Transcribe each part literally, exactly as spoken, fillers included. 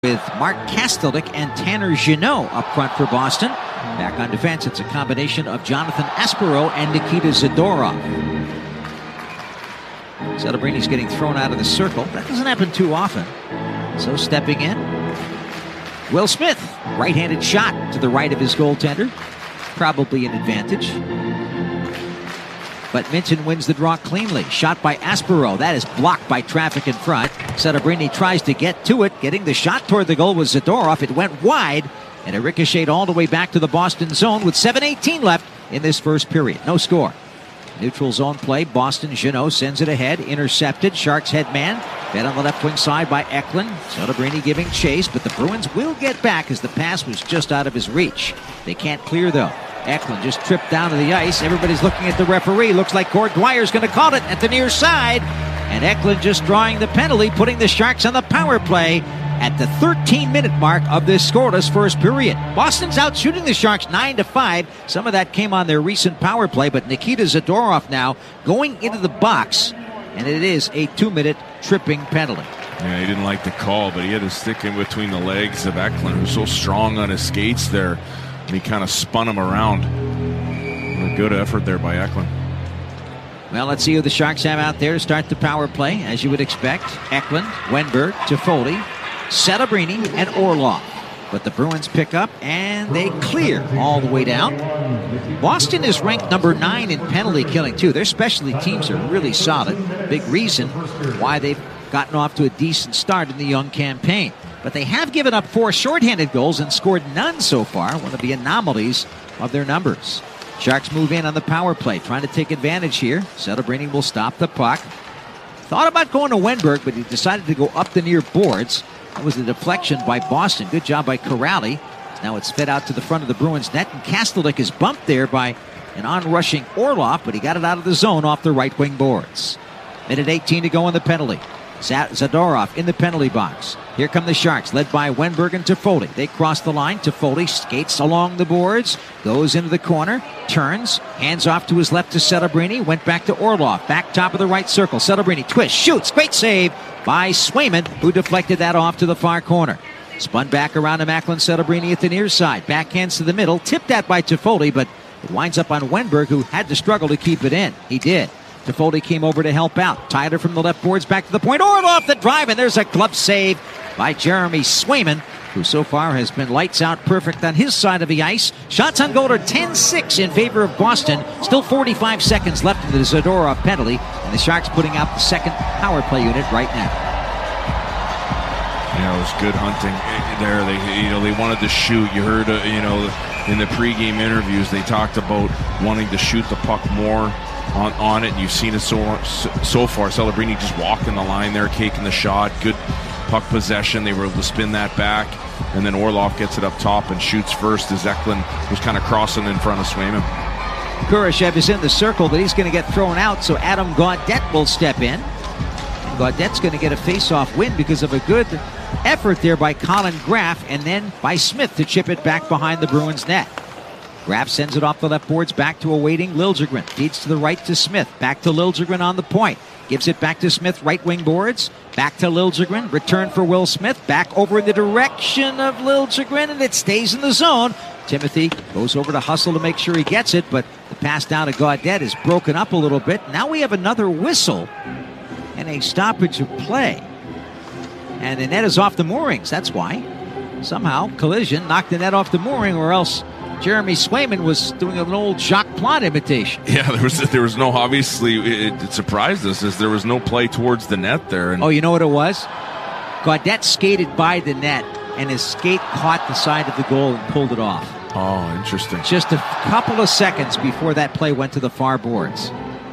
with Mark Kastelik and Tanner Jeannot up front for Boston. Back on defense, it's a combination of Jonathan Aspero and Nikita Zadorov. Celebrini's getting thrown out of the circle. That doesn't happen too often. So stepping in, Will Smith. Right-handed shot to the right of his goaltender. Probably an advantage. But Minton wins the draw cleanly. Shot by Aspero. That is blocked by traffic in front. Celebrini tries to get to it. Getting the shot toward the goal was Zadorov. It went wide, and it ricocheted all the way back to the Boston zone with seven eighteen left in this first period. No score. Neutral zone play. Boston. Jeannot sends it ahead. Intercepted. Sharks head man. Fed on the left wing side by Eklund. Celebrini giving chase, but the Bruins will get back as the pass was just out of his reach. They can't clear, though. Eklund just tripped down to the ice. Everybody's looking at the referee. Looks like Gord Dwyer's going to call it at the near side. And Eklund just drawing the penalty, putting the Sharks on the power play at the thirteen minute mark of this scoreless first period. Boston's out shooting the Sharks nine to five. Some of that came on their recent power play, but Nikita Zadorov now going into the box, and it is a two minute tripping penalty. Yeah, he didn't like the call, but he had his stick in between the legs of Eklund, who's so strong on his skates there. And he kind of spun him around. A good effort there by Eklund. Well, let's see who the Sharks have out there to start the power play, as you would expect. Eklund, Wenberg, Toffoli, Celebrini, and Orlov. But the Bruins pick up, and they clear all the way down. Boston is ranked number nine in penalty killing, too. Their specialty teams are really solid. Big reason why they've gotten off to a decent start in the young campaign. But they have given up four shorthanded goals and scored none so far, one of the anomalies of their numbers. Sharks move in on the power play, trying to take advantage here. Celebrini will stop the puck. Thought about going to Wenberg, but he decided to go up the near boards. That was a deflection by Boston. Good job by Corrali. Now it's fed out to the front of the Bruins net, and Kastelik is bumped there by an on-rushing Orlov, but he got it out of the zone off the right wing boards. Minute eighteen to go in the penalty. Zadorov in the penalty box. Here come the Sharks, led by Wenberg and Toffoli. They cross the line. Toffoli skates along the boards, goes into the corner, turns, hands off to his left to Celebrini, went back to Orlov, back top of the right circle. Celebrini twists, shoots, great save by Swayman, who deflected that off to the far corner. Spun back around to Macklin. Celebrini at the near side, backhands to the middle, tipped that by Toffoli, but it winds up on Wenberg, who had to struggle to keep it in. He did. Toffoli came over to help out. Tyler from the left boards back to the point. Orlov the drive, and there's a glove save by Jeremy Swayman, who so far has been lights out perfect on his side of the ice. Shots on goal are ten six in favor of Boston. Still forty-five seconds left in the Zadorov penalty, and the Sharks putting out the second power play unit right now. Yeah, it was good hunting there. They, you know, they wanted to shoot. You heard, uh, you know, in the pregame interviews, they talked about wanting to shoot the puck more on, on it. You've seen it so so far. Celebrini just walking the line there, taking the shot. Good puck possession. They were able to spin that back, and then Orlov gets it up top and shoots first as Eklund was kind of crossing in front of Swayman. Kurashev is in the circle, but he's going to get thrown out, so Adam Gaudette will step in. And Gaudette's going to get a face-off win because of a good effort there by Colin Graff, and then by Smith to chip it back behind the Bruins net. Graff sends it off the left boards back to a waiting Liljegren. Feeds to the right to Smith. Back to Liljegren on the point. Gives it back to Smith, right wing boards. Back to Liljegren. Return for Will Smith. Back over in the direction of Liljegren, and it stays in the zone. Timothy goes over to hustle to make sure he gets it, but the pass down to Gaudette is broken up a little bit. Now we have another whistle and a stoppage of play. And the net is off the moorings. That's why. Somehow, collision knocked the net off the mooring, or else Jeremy Swayman was doing an old Jacques Plante imitation. Yeah, there was there was no, obviously, it, it surprised us as there was no play towards the net there. And oh, you know what it was? Gaudette skated by the net, and his skate caught the side of the goal and pulled it off. Oh, interesting. Just a couple of seconds before that play went to the far boards.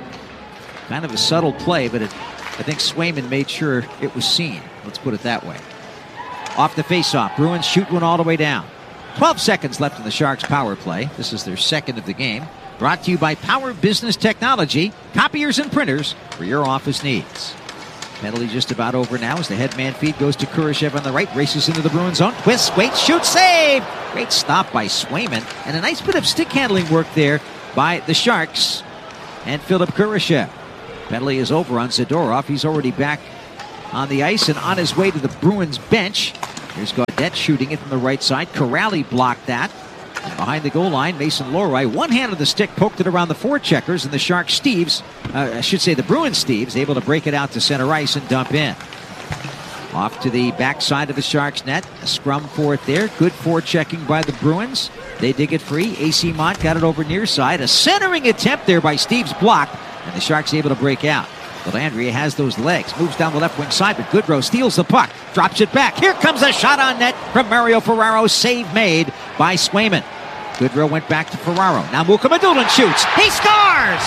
Kind of a subtle play, but it, I think Swayman made sure it was seen. Let's put it that way. Off the faceoff, Bruins shoot one all the way down. twelve seconds left in the Sharks power play. This is their second of the game. Brought to you by Power Business Technology, copiers and printers for your office needs. Penalty just about over now as the headman feed goes to Kurashev on the right, races into the Bruins zone, twists, waits, shoots, save! Great stop by Swayman, and a nice bit of stick handling work there by the Sharks and Philip Kurashev. Penalty is over on Zadorov. He's already back on the ice and on his way to the Bruins bench. Here's Gaudette shooting it from the right side. Corrali blocked that. And behind the goal line, Mason Lohrei, one hand of the stick, poked it around the forecheckers, and the Sharks Steves, uh, I should say the Bruins Steves, able to break it out to center ice and dump in. Off to the backside of the Sharks net. A scrum for it there. Good forechecking by the Bruins. They dig it free. A C Mont got it over near side. A centering attempt there by Steves blocked, and the Sharks able to break out. Dellandrea has those legs. Moves down the left wing side, but Goodrow steals the puck. Drops it back. Here comes a shot on net from Mario Ferraro. Save made by Swayman. Goodrow went back to Ferraro. Now Mukhamadullin shoots. He scores!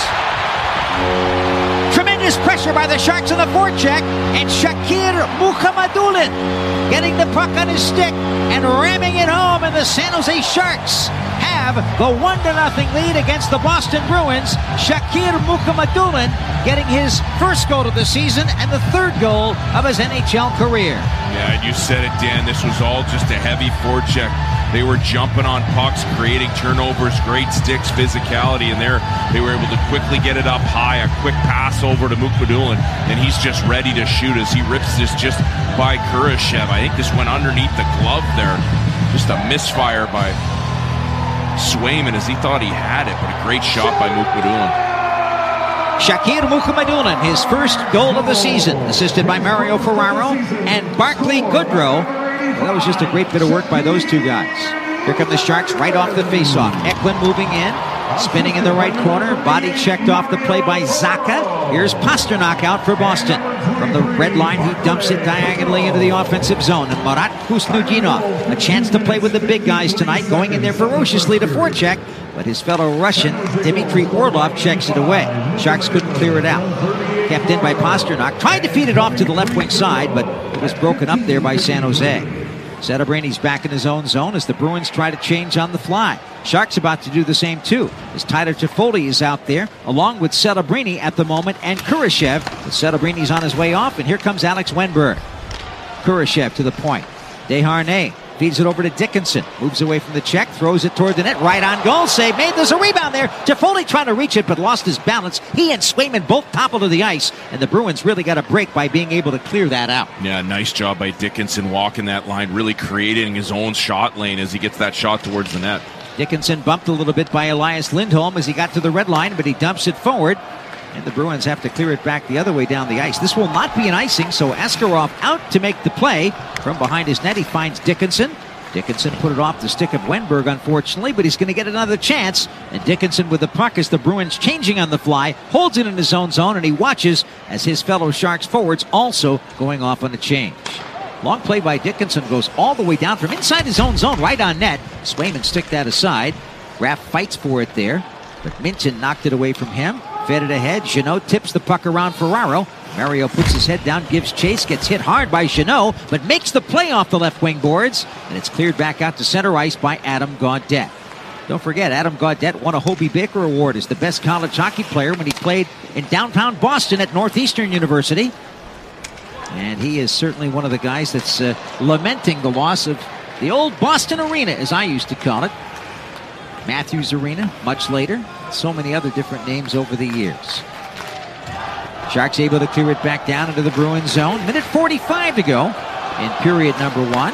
Tremendous pressure by the Sharks on the forecheck, and Shakir Mukhamadullin getting the puck on his stick and ramming it home, and the San Jose Sharks have the one to nothing lead against the Boston Bruins. Shakir Mukhamadullin getting his first goal of the season and the third goal of his N H L career. Yeah, and you said it, Dan. This was all just a heavy forecheck. They were jumping on pucks, creating turnovers, great sticks, physicality, and there they were able to quickly get it up high. A quick pass over to Mukhamadullin, and he's just ready to shoot as he rips this just by Kurashev. I think this went underneath the glove there. Just a misfire by Swayman as he thought he had it, but a great shot by Mukhamadullin. Shakir Mukhamadullin, his first goal of the season, assisted by Mario Ferraro and Barclay Goodrow. Well, that was just a great bit of work by those two guys. Here come the Sharks right off the faceoff. Eklund moving in, spinning in the right corner. Body checked off the play by Zacha. Here's Pasternak out for Boston. From the red line, he dumps it diagonally into the offensive zone. And Marat Kusnudinov, a chance to play with the big guys tonight, going in there ferociously to forecheck. But his fellow Russian, Dmitry Orlov, checks it away. Sharks couldn't clear it out. Kept in by Pasternak. Tried to feed it off to the left wing side, but it was broken up there by San Jose. Settebrini back in his own zone as the Bruins try to change on the fly. Sharks about to do the same too, as Tyler Toffoli is out there, along with Settebrini at the moment, and Kurashev. But Settebrini's on his way off, and here comes Alex Wenberg. Kurashev to the point. Desharnais feeds it over to Dickinson. Moves away from the check, throws it toward the net. Right on goal save made. There's a rebound there. Toffoli trying to reach it, but lost his balance. He and Swayman both toppled to the ice, and the Bruins really got a break by being able to clear that out. Yeah, nice job by Dickinson walking that line, really creating his own shot lane as he gets that shot towards the net. Dickinson bumped a little bit by Elias Lindholm as he got to the red line, but he dumps it forward. And the Bruins have to clear it back the other way down the ice. This will not be an icing, so Askarov out to make the play. From behind his net, he finds Dickinson. Dickinson put it off the stick of Wenberg, unfortunately, but he's going to get another chance. And Dickinson with the puck as the Bruins changing on the fly, holds it in his own zone, and he watches as his fellow Sharks forwards also going off on a change. Long play by Dickinson goes all the way down from inside his own zone, right on net. Swayman stick that aside. Raff fights for it there, but Minton knocked it away from him. Fed it ahead. Jeannot tips the puck around Ferraro. Mario puts his head down, gives chase, gets hit hard by Jeannot, but makes the play off the left wing boards, and it's cleared back out to center ice by Adam Gaudette. Don't forget, Adam Gaudette won a Hobey Baker Award as the best college hockey player when he played in downtown Boston at Northeastern University. And he is certainly one of the guys that's uh, lamenting the loss of the old Boston Arena, as I used to call it. Matthews Arena, much later. So many other different names over the years. Sharks able to clear it back down into the Bruins zone. Minute forty-five to go in period number one.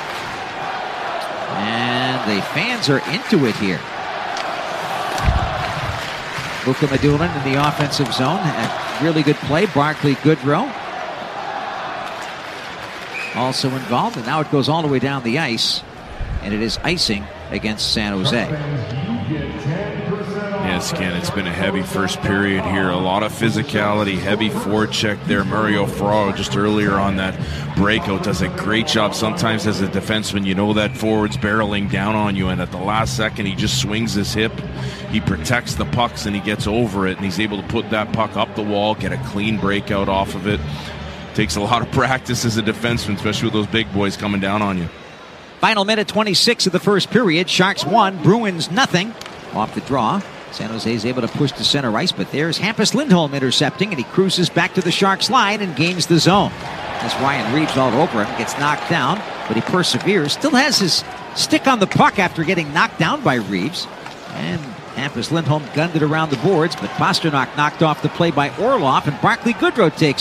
And the fans are into it here. Mukhamadullin in the offensive zone. A really good play. Barclay Goodrow also involved. And now it goes all the way down the ice. And it is icing against San Jose. Yes, Ken, it's been a heavy first period here. A lot of physicality, heavy forecheck there. Mario Ferraro just earlier on that breakout does a great job. Sometimes as a defenseman, you know that forward's barreling down on you, and at the last second, he just swings his hip. He protects the pucks, and he gets over it, and he's able to put that puck up the wall, get a clean breakout off of it. Takes a lot of practice as a defenseman, especially with those big boys coming down on you. Final minute twenty-six of the first period. Sharks one, Bruins nothing. Off the draw. San Jose is able to push to center ice, but there's Hampus Lindholm intercepting, and he cruises back to the Sharks line and gains the zone. As Ryan Reeves all over him, gets knocked down, but he perseveres. Still has his stick on the puck after getting knocked down by Reeves. And Hampus Lindholm gunned it around the boards, but Pasternak knocked off the play by Orlov, and Barclay Goodrow takes it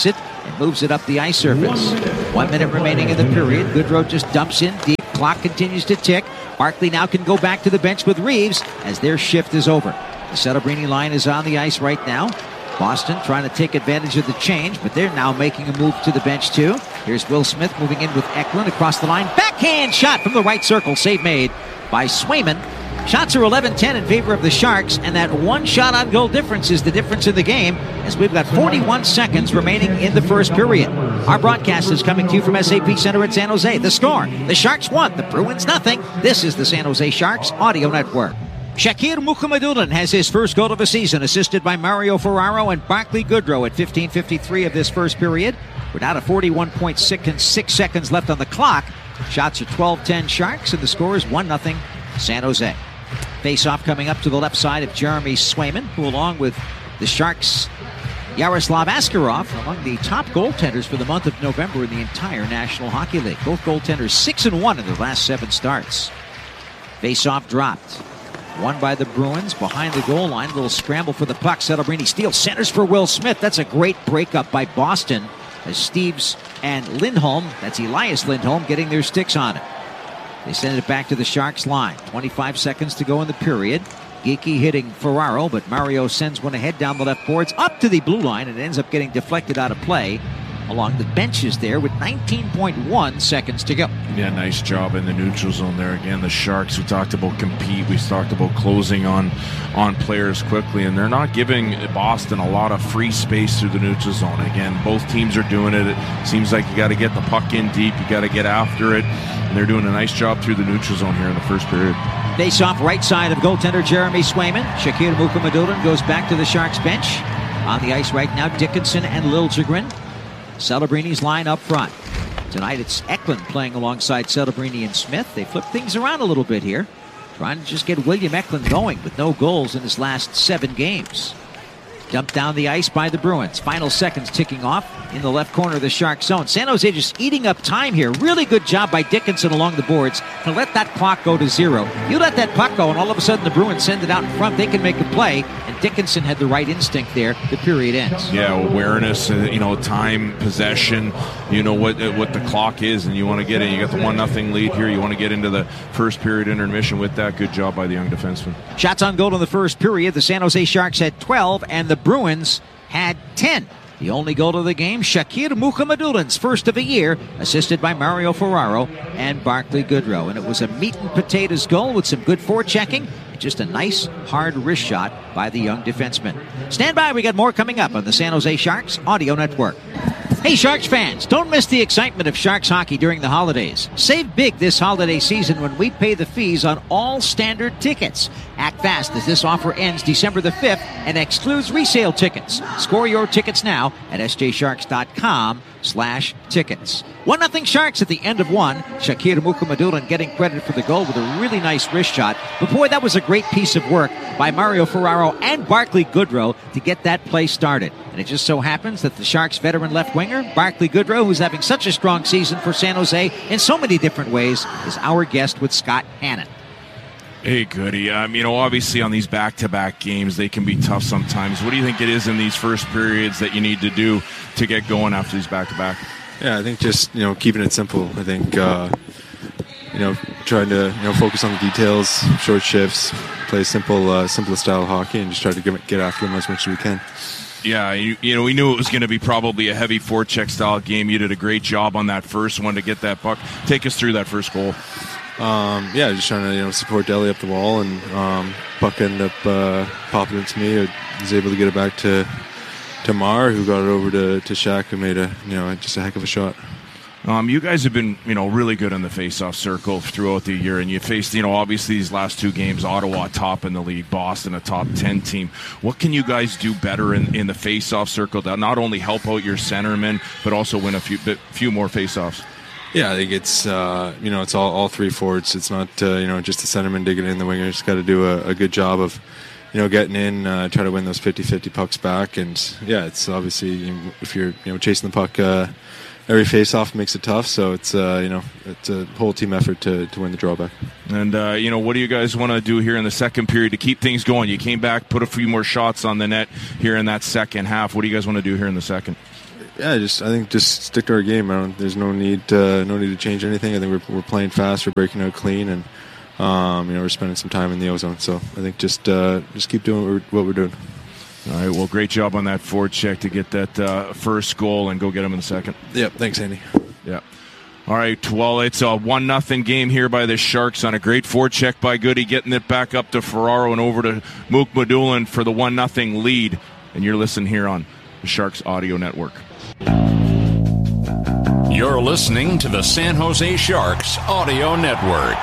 and moves it up the ice surface. One minute remaining in the period. Goodrow just dumps in deep. Clock continues to tick. Barkley now can go back to the bench with Reeves as their shift is over. The Celebrini line is on the ice right now. Boston trying to take advantage of the change, but they're now making a move to the bench too. Here's Will Smith moving in with Eklund across the line. Backhand shot from the right circle. Save made by Swayman. Shots are eleven ten in favor of the Sharks, and that one shot on goal difference is the difference in the game as we've got forty-one seconds remaining in the first period. Our broadcast is coming to you from S A P Center at San Jose. The score, the Sharks one, the Bruins nothing. This is the San Jose Sharks Audio Network. Shakir Mukhamadullin has his first goal of the season, assisted by Mario Ferraro and Barclay Goodrow at fifteen fifty-three of this first period. We're down to forty-one point six seconds left on the clock. Shots are twelve ten Sharks, and the score is one nothing San Jose. Face-off coming up to the left side of Jeremy Swayman, who along with the Sharks' Yaroslav Askarov, among the top goaltenders for the month of November in the entire National Hockey League. Both goaltenders six and one in their last seven starts. Face-off dropped. Won by the Bruins behind the goal line. A little scramble for the puck. Celebrini steals, centers for Will Smith. That's a great breakup by Boston as Steeves and Lindholm, that's Elias Lindholm, getting their sticks on it. They send it back to the Sharks line. twenty-five seconds to go in the period. Geekie hitting Ferraro, but Mario sends one ahead down the left boards up to the blue line and ends up getting deflected out of play along the benches there with nineteen point one seconds to go. Yeah, nice job in the neutral zone there. Again, the Sharks, we talked about compete, we talked about closing on on players quickly, and they're not giving Boston a lot of free space through the neutral zone. Again, both teams are doing it. It seems like you got to get the puck in deep, you got to get after it, and they're doing a nice job through the neutral zone here in the first period. Face off right side of goaltender Jeremy Swayman. Shakir Mukhamadullin goes back to the Sharks bench. On the ice right now, Dickinson and Liljegren. Celebrini's line up front. Tonight it's Eklund playing alongside Celebrini and Smith. They flip things around a little bit here, trying to just get William Eklund going with no goals in his last seven games. Dumped down the ice by the Bruins. Final seconds ticking off in the left corner of the Shark zone. San Jose just eating up time here. Really good job by Dickinson along the boards to let that clock go to zero. You let that puck go and all of a sudden the Bruins send it out in front. They can make a play, and Dickinson had the right instinct there. The period ends. Yeah, awareness, uh, you know, time, possession, you know what uh, what the clock is, and you want to get in. You got the one nothing lead here. You want to get into the first period intermission with that. Good job by the young defenseman. Shots on goal in the first period. The San Jose Sharks had twelve, and the Bruins had ten. The only goal of the game, Shakir Mukhamadullin's first of the year, assisted by Mario Ferraro and Barclay Goodrow. And it was a meat and potatoes goal with some good forechecking and just a nice, hard wrist shot by the young defenseman. Stand by, we got more coming up on the San Jose Sharks Audio Network. Hey Sharks fans, don't miss the excitement of Sharks hockey during the holidays. Save big this holiday season when we pay the fees on all standard tickets. Act fast as this offer ends December the fifth and excludes resale tickets. Score your tickets now at s j sharks dot com slash tickets. one nothing Sharks at the end of one. Shakir Mukhamadullin getting credit for the goal with a really nice wrist shot. But boy, that was a great piece of work by Mario Ferraro and Barclay Goodrow to get that play started. And it just so happens that the Sharks veteran left winger, Barclay Goodrow, who's having such a strong season for San Jose in so many different ways, is our guest with Scott Hannon. Hey, Goody. Um, you know, obviously on these back-to-back games, they can be tough sometimes. What do you think it is in these first periods that you need to do to get going after these back-to-back? Yeah, I think just, you know, keeping it simple. I think, uh, you know, trying to, you know, focus on the details, short shifts, play simple, uh, simple style hockey, and just try to get, get after them as much as we can. Yeah, you, you know, we knew it was going to be probably a heavy forecheck style game. You did a great job on that first one to get that puck. Take us through that first goal. Um, yeah, just trying to, you know, support Delhi up the wall, and um, puck ended up uh, popping into me. I was able to get it back to to Mar, who got it over to, to Shaq, who made a, you know, just a heck of a shot. Um, you guys have been, you know, really good in the face-off circle throughout the year, and you faced, you know, obviously these last two games, Ottawa top in the league, Boston a top ten team. What can you guys do better in, in the face-off circle to not only help out your centermen, but also win a few bit, few more face-offs? Yeah, I think it's, uh, you know, it's all, all three forwards. It's not, uh, you know, just the centerman digging in. The wingers got to do a, a good job of, you know, getting in, uh, try to win those fifty-fifty pucks back. And, yeah, it's obviously, you know, if you're, you know, chasing the puck, uh, every face-off makes it tough. So it's, uh, you know, it's a whole team effort to, to win the drawback. And, uh, you know, what do you guys want to do here in the second period to keep things going? You came back, put a few more shots on the net here in that second half. What do you guys want to do here in the second? Yeah, just I think just stick to our game. I don't, there's no need uh, no need to change anything. I think we're we're playing fast. We're breaking out clean, and um, you know we're spending some time in the O-zone. So I think just uh, just keep doing what we're, what we're doing. All right. Well, great job on that forecheck to get that uh, first goal and go get him in the second. Yep. Thanks, Andy. Yeah. All right. Well, it's a one nothing game here by the Sharks on a great forecheck by Goody, getting it back up to Ferraro and over to Mukhamadullin for the one nothing lead. And you're listening here on the Sharks Audio Network. You're listening to the San Jose Sharks Audio Network.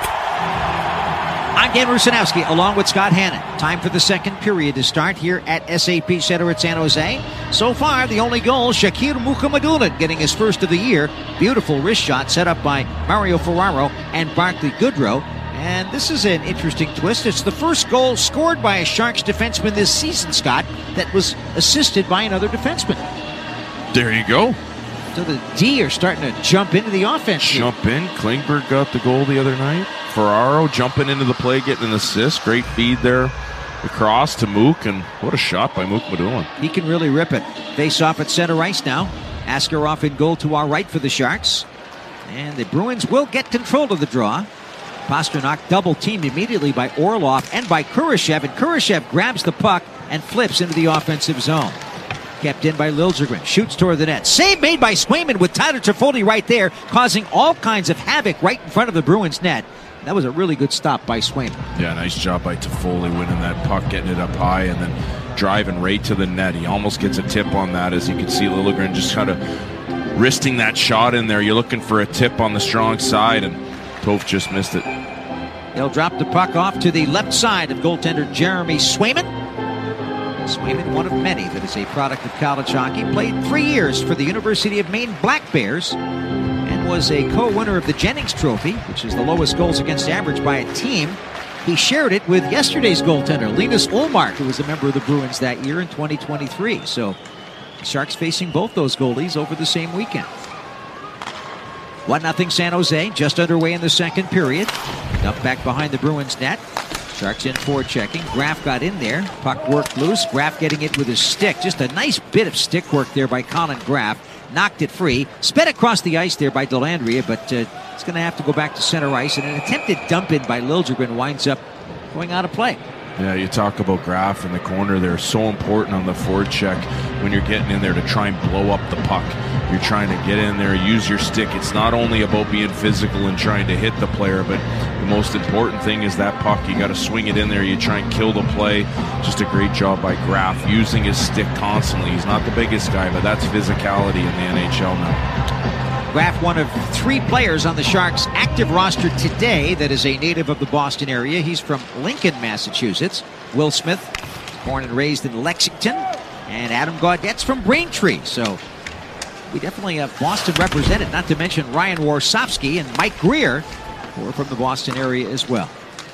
I'm Dan Rusanowski along with Scott Hannon. Time for the second period to start here at S A P Center at San Jose. So far, the only goal, Shakir Mukhamadullin getting his first of the year. Beautiful wrist shot set up by Mario Ferraro and Barclay Goodrow. And this is an interesting twist. It's the first goal scored by a Sharks defenseman this season, Scott, that was assisted by another defenseman. There you go. So the D are starting to jump into the offense. Jump in. Klingberg got the goal the other night. Ferraro jumping into the play, getting an assist. Great feed there across to Mook, and what a shot by Mukhamadullin. He can really rip it. Face off at center ice now. Askarov in goal to our right for the Sharks. And the Bruins will get control of the draw. Pastrnak double teamed immediately by Orlov and by Kurashev, and Kurashev grabs the puck and flips into the offensive zone. Kept in by Liljegren, shoots toward the net. Save made by Swayman with Tyler Toffoli right there, causing all kinds of havoc right in front of the Bruins net. That was a really good stop by Swayman. Yeah, nice job by Toffoli winning that puck, getting it up high, and then driving right to the net. He almost gets a tip on that, as you can see Liljegren just kind of wristing that shot in there. You're looking for a tip on the strong side, and Toff just missed it. They'll drop the puck off to the left side of goaltender Jeremy Swayman. Swayman, one of many that is a product of college hockey, played three years for the University of Maine Black Bears and was a co-winner of the Jennings Trophy, which is the lowest goals against average by a team. He shared it with yesterday's goaltender, Linus Ullmark, who was a member of the Bruins that year in twenty twenty-three. So Sharks facing both those goalies over the same weekend. one nothing San Jose, just underway in the second period. Dumped back behind the Bruins net. Sharks in forechecking. Graf got in there. Puck worked loose. Graf getting it with his stick. Just a nice bit of stick work there by Colin Graf. Knocked it free. Sped across the ice there by Dellandrea, but uh, it's going to have to go back to center ice. And an attempted dump in by Liljegren winds up going out of play. Yeah, you talk about Graf in the corner there. So important on the forecheck when you're getting in there to try and blow up the puck. You're trying to get in there, use your stick. It's not only about being physical and trying to hit the player, but the most important thing is that puck. You got to swing it in there. You try and kill the play. Just a great job by Graf using his stick constantly. He's not the biggest guy, but that's physicality in the N H L now. Graf, one of three players on the Sharks' active roster today that is a native of the Boston area. He's from Lincoln, Massachusetts. Will Smith, born and raised in Lexington. And Adam Gaudette's from Braintree. So we definitely have Boston represented, not to mention Ryan Warsofsky and Mike Greer, who are from the Boston area as well.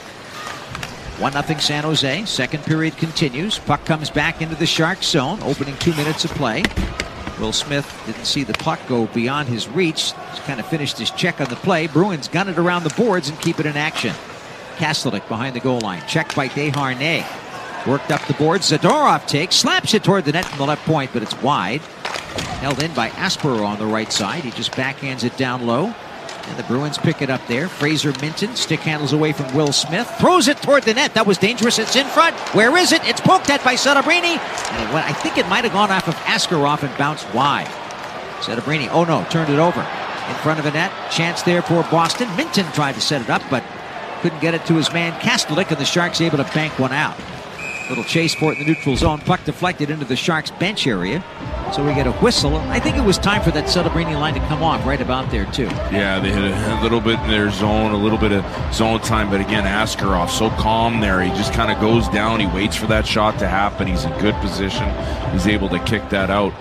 one nothing San Jose. Second period continues. Puck comes back into the Sharks zone, opening two minutes of play. Will Smith didn't see the puck go beyond his reach. Just kind of finished his check on the play. Bruins gun it around the boards and keep it in action. Kastelik behind the goal line. Checked by Desharnais. Worked up the boards. Zadorov takes, slaps it toward the net from the left point, but it's wide. Held in by Asper on the right side. He just backhands it down low. And the Bruins pick it up there. Fraser Minton stick handles away from Will Smith. Throws it toward the net. That was dangerous. It's in front. Where is it? It's poked at by Celebrini. And it went, I think it might have gone off of Askarov and bounced wide. Celebrini, oh no, turned it over. In front of the net. Chance there for Boston. Minton tried to set it up, but couldn't get it to his man Kastelik, and the Sharks able to bank one out. Little chase for it in the neutral zone. Puck deflected into the Sharks bench area. So we get a whistle. I think it was time for that Celebrini line to come off right about there, too. Yeah, they hit a, a little bit in their zone, a little bit of zone time. But again, Askarov, so calm there. He just kind of goes down. He waits for that shot to happen. He's in good position. He's able to kick that out.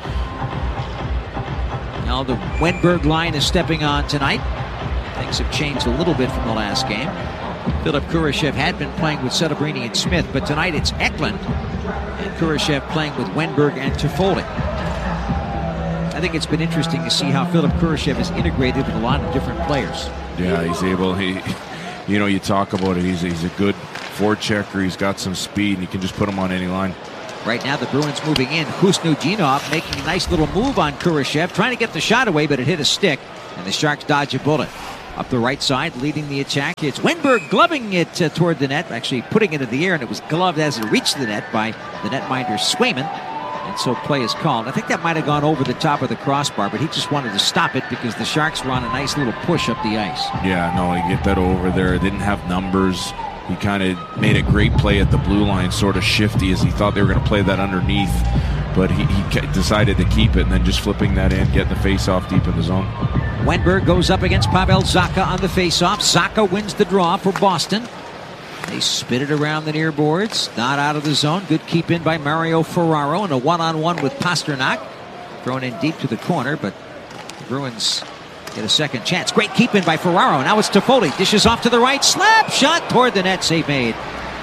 Now the Wenberg line is stepping on tonight. Things have changed a little bit from the last game. Philip Kurashev had been playing with Celebrini and Smith, but tonight it's Eklund and Kurashev playing with Wenberg and Toffoli. I think it's been interesting to see how Philip Kurashev is integrated with a lot of different players. Yeah, he's able. He, you know, you talk about it. He's he's a good forechecker. He's got some speed, and you can just put him on any line. Right now the Bruins moving in. Khusnutdinov making a nice little move on Kurashev, trying to get the shot away, but it hit a stick, and the Sharks dodge a bullet. Up the right side, leading the attack, it's Wenberg gloving it uh, toward the net, actually putting it in the air, and it was gloved as it reached the net by the netminder Swayman. And so play is called. I think that might have gone over the top of the crossbar, but he just wanted to stop it because the Sharks were on a nice little push up the ice. Yeah, no, he get that over there. Didn't have numbers. He kind of made a great play at the blue line, sort of shifty, as he thought they were going to play that underneath. But he, he decided to keep it, and then just flipping that in, getting the face-off deep in the zone. Wenberg goes up against Pavel Zacha on the face-off. Zacha wins the draw for Boston. They spit it around the near boards. Not out of the zone. Good keep in by Mario Ferraro, and a one-on-one with Pastrnak. Thrown in deep to the corner, but the Bruins get a second chance. Great keep in by Ferraro. Now it's Toffoli. Dishes off to the right. Slap shot toward the net. Save made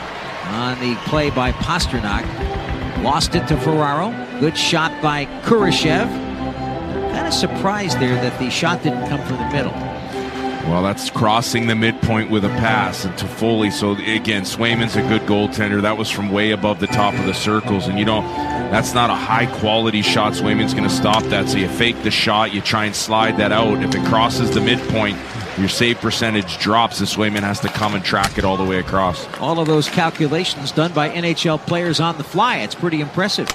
on the play by Pastrnak. Lost it to Ferraro. Good shot by Kurashev. Kind of surprised there that the shot didn't come from the middle. Well, that's crossing the midpoint with a pass and Toffoli. So again, Swayman's a good goaltender. That was from way above the top of the circles, and you know that's not a high quality shot. Swayman's going to stop that. So you fake the shot, you try and slide that out. If it crosses the midpoint, your save percentage drops, and Swayman has to come and track it all the way across. All of those calculations done by N H L players on the fly. It's pretty impressive.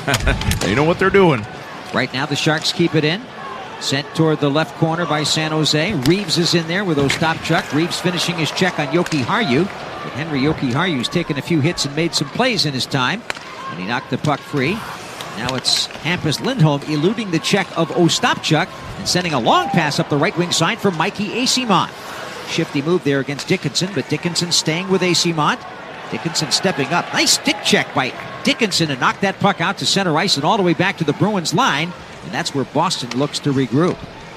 They know what they're doing. Right now the Sharks keep it in. Sent toward the left corner by San Jose. Reeves is in there with Ostapchuk. Reeves finishing his check on Jokiharju. But Henry Jokiharju's taken a few hits and made some plays in his time. And he knocked the puck free. Now it's Hampus Lindholm eluding the check of Ostapchuk and sending a long pass up the right wing side for Mikey Eyssimont. Shifty move there against Dickinson, but Dickinson staying with Eyssimont. Dickinson stepping up. Nice stick check by Dickinson to knock that puck out to center ice and all the way back to the Bruins line. And that's where Boston looks to regroup.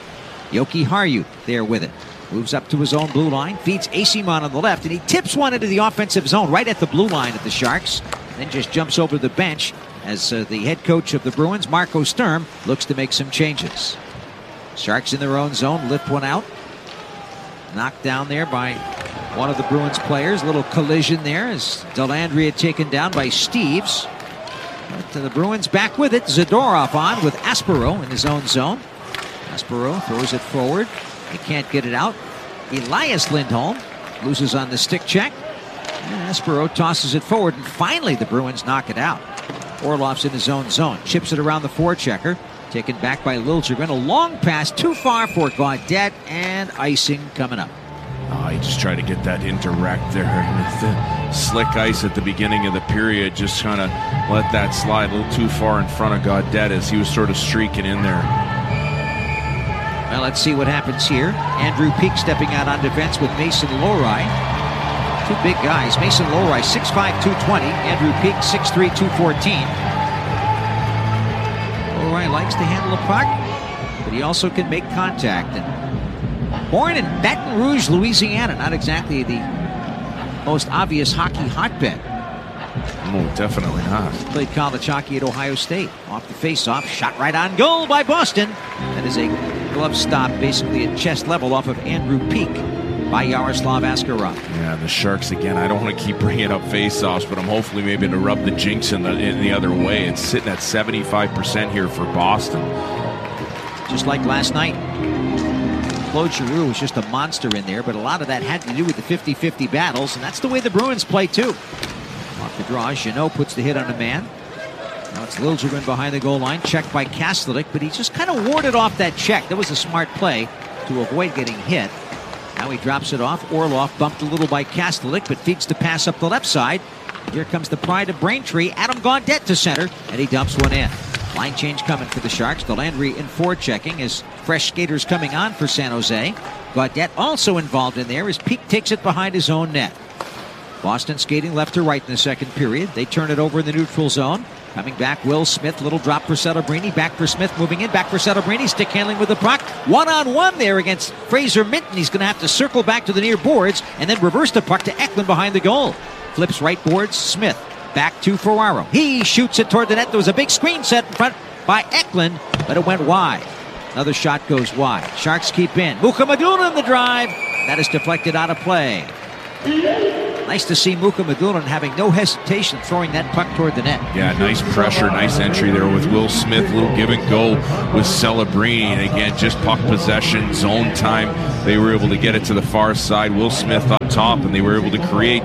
Jokiharju there with it. Moves up to his own blue line. Feeds Eyssimont on the left. And he tips one into the offensive zone right at the blue line of the Sharks. Then just jumps over the bench as uh, the head coach of the Bruins, Marco Sturm, looks to make some changes. Sharks in their own zone. Lift one out. Knocked down there by one of the Bruins players. A little collision there as Dellandrea taken down by Steeves. But the Bruins back with it. Zadorov on with Aspero in his own zone. Aspero throws it forward. He can't get it out. Elias Lindholm loses on the stick check. And Aspero tosses it forward. And finally the Bruins knock it out. Orlov's in his own zone. Chips it around the forechecker. Taken back by Liljegren. A long pass too far for Gaudette. And icing coming up. Oh, he just tried to get that indirect there. With the slick ice at the beginning of the period, just kind of let that slide a little too far in front of Gaudette as he was sort of streaking in there. Well, let's see what happens here. Andrew Peeke stepping out on defense with Mason Lohrei. Two big guys. Mason Lohrei, six five, two twenty. Andrew Peeke, six three, two fourteen. Lohrei likes to handle the puck, but he also can make contact. And born in Baton Rouge, Louisiana. Not exactly the most obvious hockey hotbed. Oh, definitely not. Played college hockey at Ohio State. Off the face-off, shot right on goal by Boston. That is a glove stop, basically at chest level off of Andrew Peeke by Yaroslav Askarov. Yeah, the Sharks again. I don't want to keep bringing up face-offs, but I'm hopefully maybe to rub the jinx in the, in the other way. It's sitting at seventy-five percent here for Boston. Just like last night. Claude Giroux was just a monster in there, but a lot of that had to do with the fifty fifty battles, and that's the way the Bruins play too. Off the draw, Jeannot puts the hit on a man. Now it's Liljegren behind the goal line, checked by Kastelic, but he just kind of warded off that check. That was a smart play to avoid getting hit. Now he drops it off. Orlov bumped a little by Kastelic, but feeds the pass up the left side. Here comes the pride of Braintree, Adam Gaudette to center, and he dumps one in. Line change coming for the Sharks. Dellandrea in forechecking as fresh skaters coming on for San Jose. Gaudette also involved in there as Peeke takes it behind his own net. Boston skating left to right in the second period. They turn it over in the neutral zone. Coming back, Will Smith. Little drop for Celebrini. Back for Smith. Moving in. Back for Celebrini. Stick handling with the puck. One-on-one there against Fraser Minton. He's going to have to circle back to the near boards and then reverse the puck to Eklund behind the goal. Flips right boards. Smith. Back to Ferraro. He shoots it toward the net. There was a big screen set in front by Eklund, but it went wide. Another shot goes wide. Sharks keep in. Mukhamadulla in the drive. That is deflected out of play. Nice to see Muka Medulin having no hesitation throwing that puck toward the net. Yeah, nice pressure, nice entry there with Will Smith. Little give and go with Celebrini. And again, just puck possession, zone time. They were able to get it to the far side. Will Smith up top, and they were able to create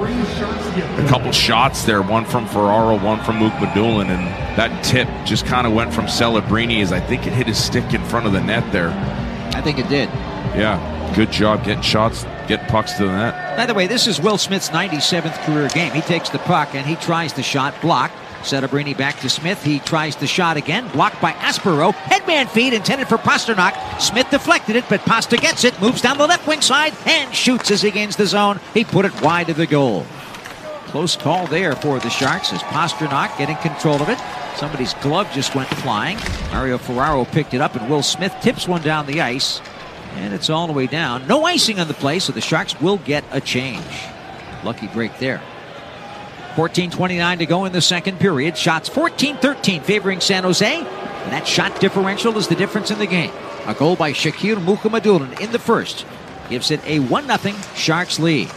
a couple shots there. One from Ferraro, one from Muka Medulin. And that tip just kind of went from Celebrini as I think it hit his stick in front of the net there. I think it did. Yeah, good job getting shots, getting pucks to the net. By the way, this is Will Smith's ninety-seventh career game. He takes the puck and he tries the shot, blocked. Celebrini back to Smith. He tries the shot again, blocked by Aspero. Headman feed intended for Pasternak. Smith deflected it, but Pasta gets it, moves down the left wing side, and shoots as he gains the zone. He put it wide of the goal. Close call there for the Sharks as Pasternak getting control of it. Somebody's glove just went flying. Mario Ferraro picked it up, and Will Smith tips one down the ice. And it's all the way down. No icing on the play, so the Sharks will get a change. Lucky break there. fourteen twenty-nine to go in the second period. Shots fourteen thirteen favoring San Jose. And that shot differential is the difference in the game. A goal by Shakir Mukhamadullin in the first gives it a one nothing Sharks lead.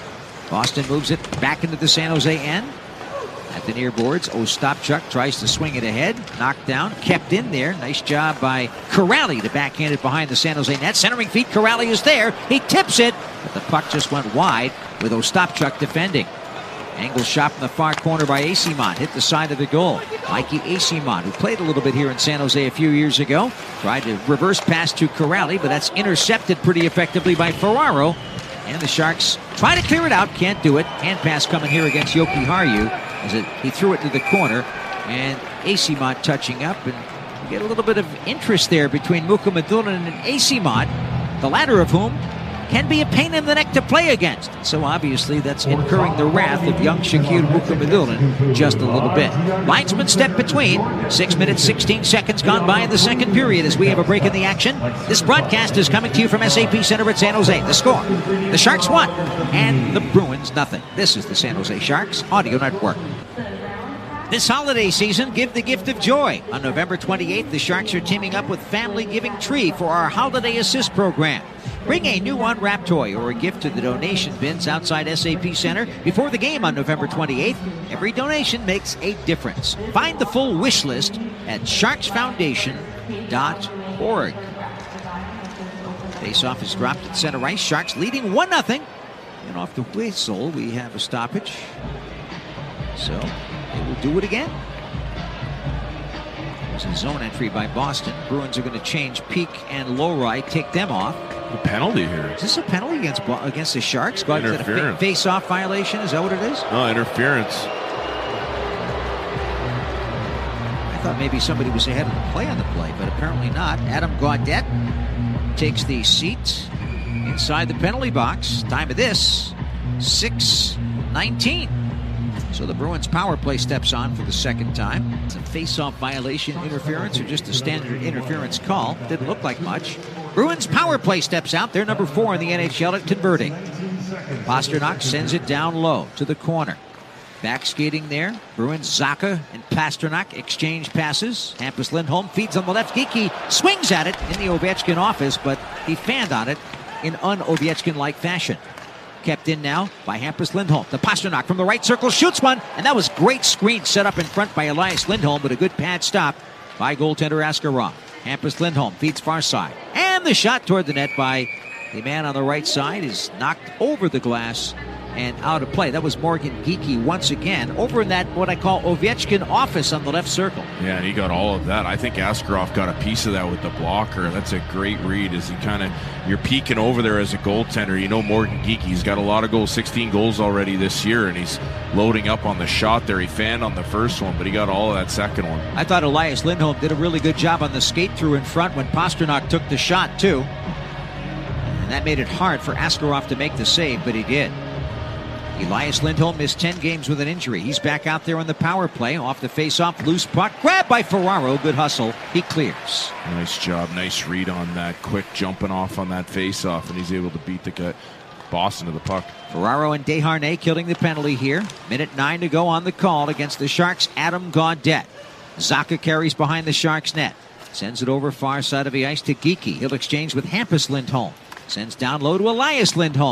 Boston moves it back into the San Jose end. At the near boards, Ostapchuk tries to swing it ahead. Knocked down, kept in there. Nice job by Corrali to backhand it behind the San Jose net. Centering feet, Corrali is there. He tips it, but the puck just went wide with Ostapchuk defending. Angle shot from the far corner by Asimont. Hit the side of the goal. Mikey Asimont, who played a little bit here in San Jose a few years ago, tried to reverse pass to Corrali, but that's intercepted pretty effectively by Ferraro. And the Sharks try to clear it out, can't do it. Hand pass coming here against Yoki Haru as it, he threw it to the corner. And Asimont touching up, and you get a little bit of interest there between Mukhamadullin and Asimont, the latter of whom can be a pain in the neck to play against. So obviously that's incurring the wrath of young Shakir Mukhamadullin just a little bit. Linesman step between. Six minutes, sixteen seconds gone by in the second period as we have a break in the action. This broadcast is coming to you from S A P Center at San Jose. The score, the Sharks one and the Bruins nothing. This is the San Jose Sharks Audio Network. This holiday season, give the gift of joy. On November twenty-eighth, the Sharks are teaming up with Family Giving Tree for our Holiday Assist program. Bring a new unwrapped toy or a gift to the donation bins outside S A P Center before the game on November twenty-eighth. Every donation makes a difference. Find the full wish list at sharks foundation dot org. Face-off is dropped at center ice. Sharks leading one nothing. And off the whistle, we have a stoppage. So they will do it again. There's a zone entry by Boston. Bruins are going to change Peak and Lowry, take them off. The penalty here. Is this a penalty against against the Sharks? Is it a fa- face-off violation? Is that what it is? No, interference. I thought maybe somebody was ahead of the play on the play, but apparently not. Adam Gaudette takes the seat inside the penalty box. Time of this, six nineteen. So the Bruins power play steps on for the second time. It's a face-off violation, interference, or just a standard interference call. Didn't look like much. Bruins power play steps out. They're number four in the N H L at converting. Pasternak sends it down low to the corner. Back skating there. Bruins, Zacha and Pasternak exchange passes. Hampus Lindholm feeds on the left. Geeky swings at it in the Ovechkin office, but he fanned on it in un-Ovechkin-like fashion. Kept in now by Hampus Lindholm. The Pasternak from the right circle shoots one, and that was great screen set up in front by Elias Lindholm, but a good pad stop by goaltender Askarov. Hampus Lindholm feeds far side, and the shot toward the net by the man on the right side is knocked over the glass and out of play. That was Morgan Geeky once again over in that what I call Ovechkin office on the left circle. Yeah, and he got all of that. I think Askarov got a piece of that with the blocker. That's a great read as he kind of, you're peeking over there as a goaltender. You know Morgan Geeky's got a lot of goals, sixteen goals already this year, and he's loading up on the shot there. He fanned on the first one, but he got all of that second one. I thought Elias Lindholm did a really good job on the skate through in front when Pasternak took the shot too. And that made it hard for Askarov to make the save, but he did. Elias Lindholm missed ten games with an injury. He's back out there on the power play. Off the face-off, loose puck. Grabbed by Ferraro. Good hustle. He clears. Nice job. Nice read on that. Quick jumping off on that face-off, and he's able to beat the gut. Boston to the puck. Ferraro and Desharnais killing the penalty here. Minute nine to go on the call against the Sharks' Adam Gaudette. Zacha carries behind the Sharks' net. Sends it over far side of the ice to Geeky. He'll exchange with Hampus Lindholm. Sends down low to Elias Lindholm.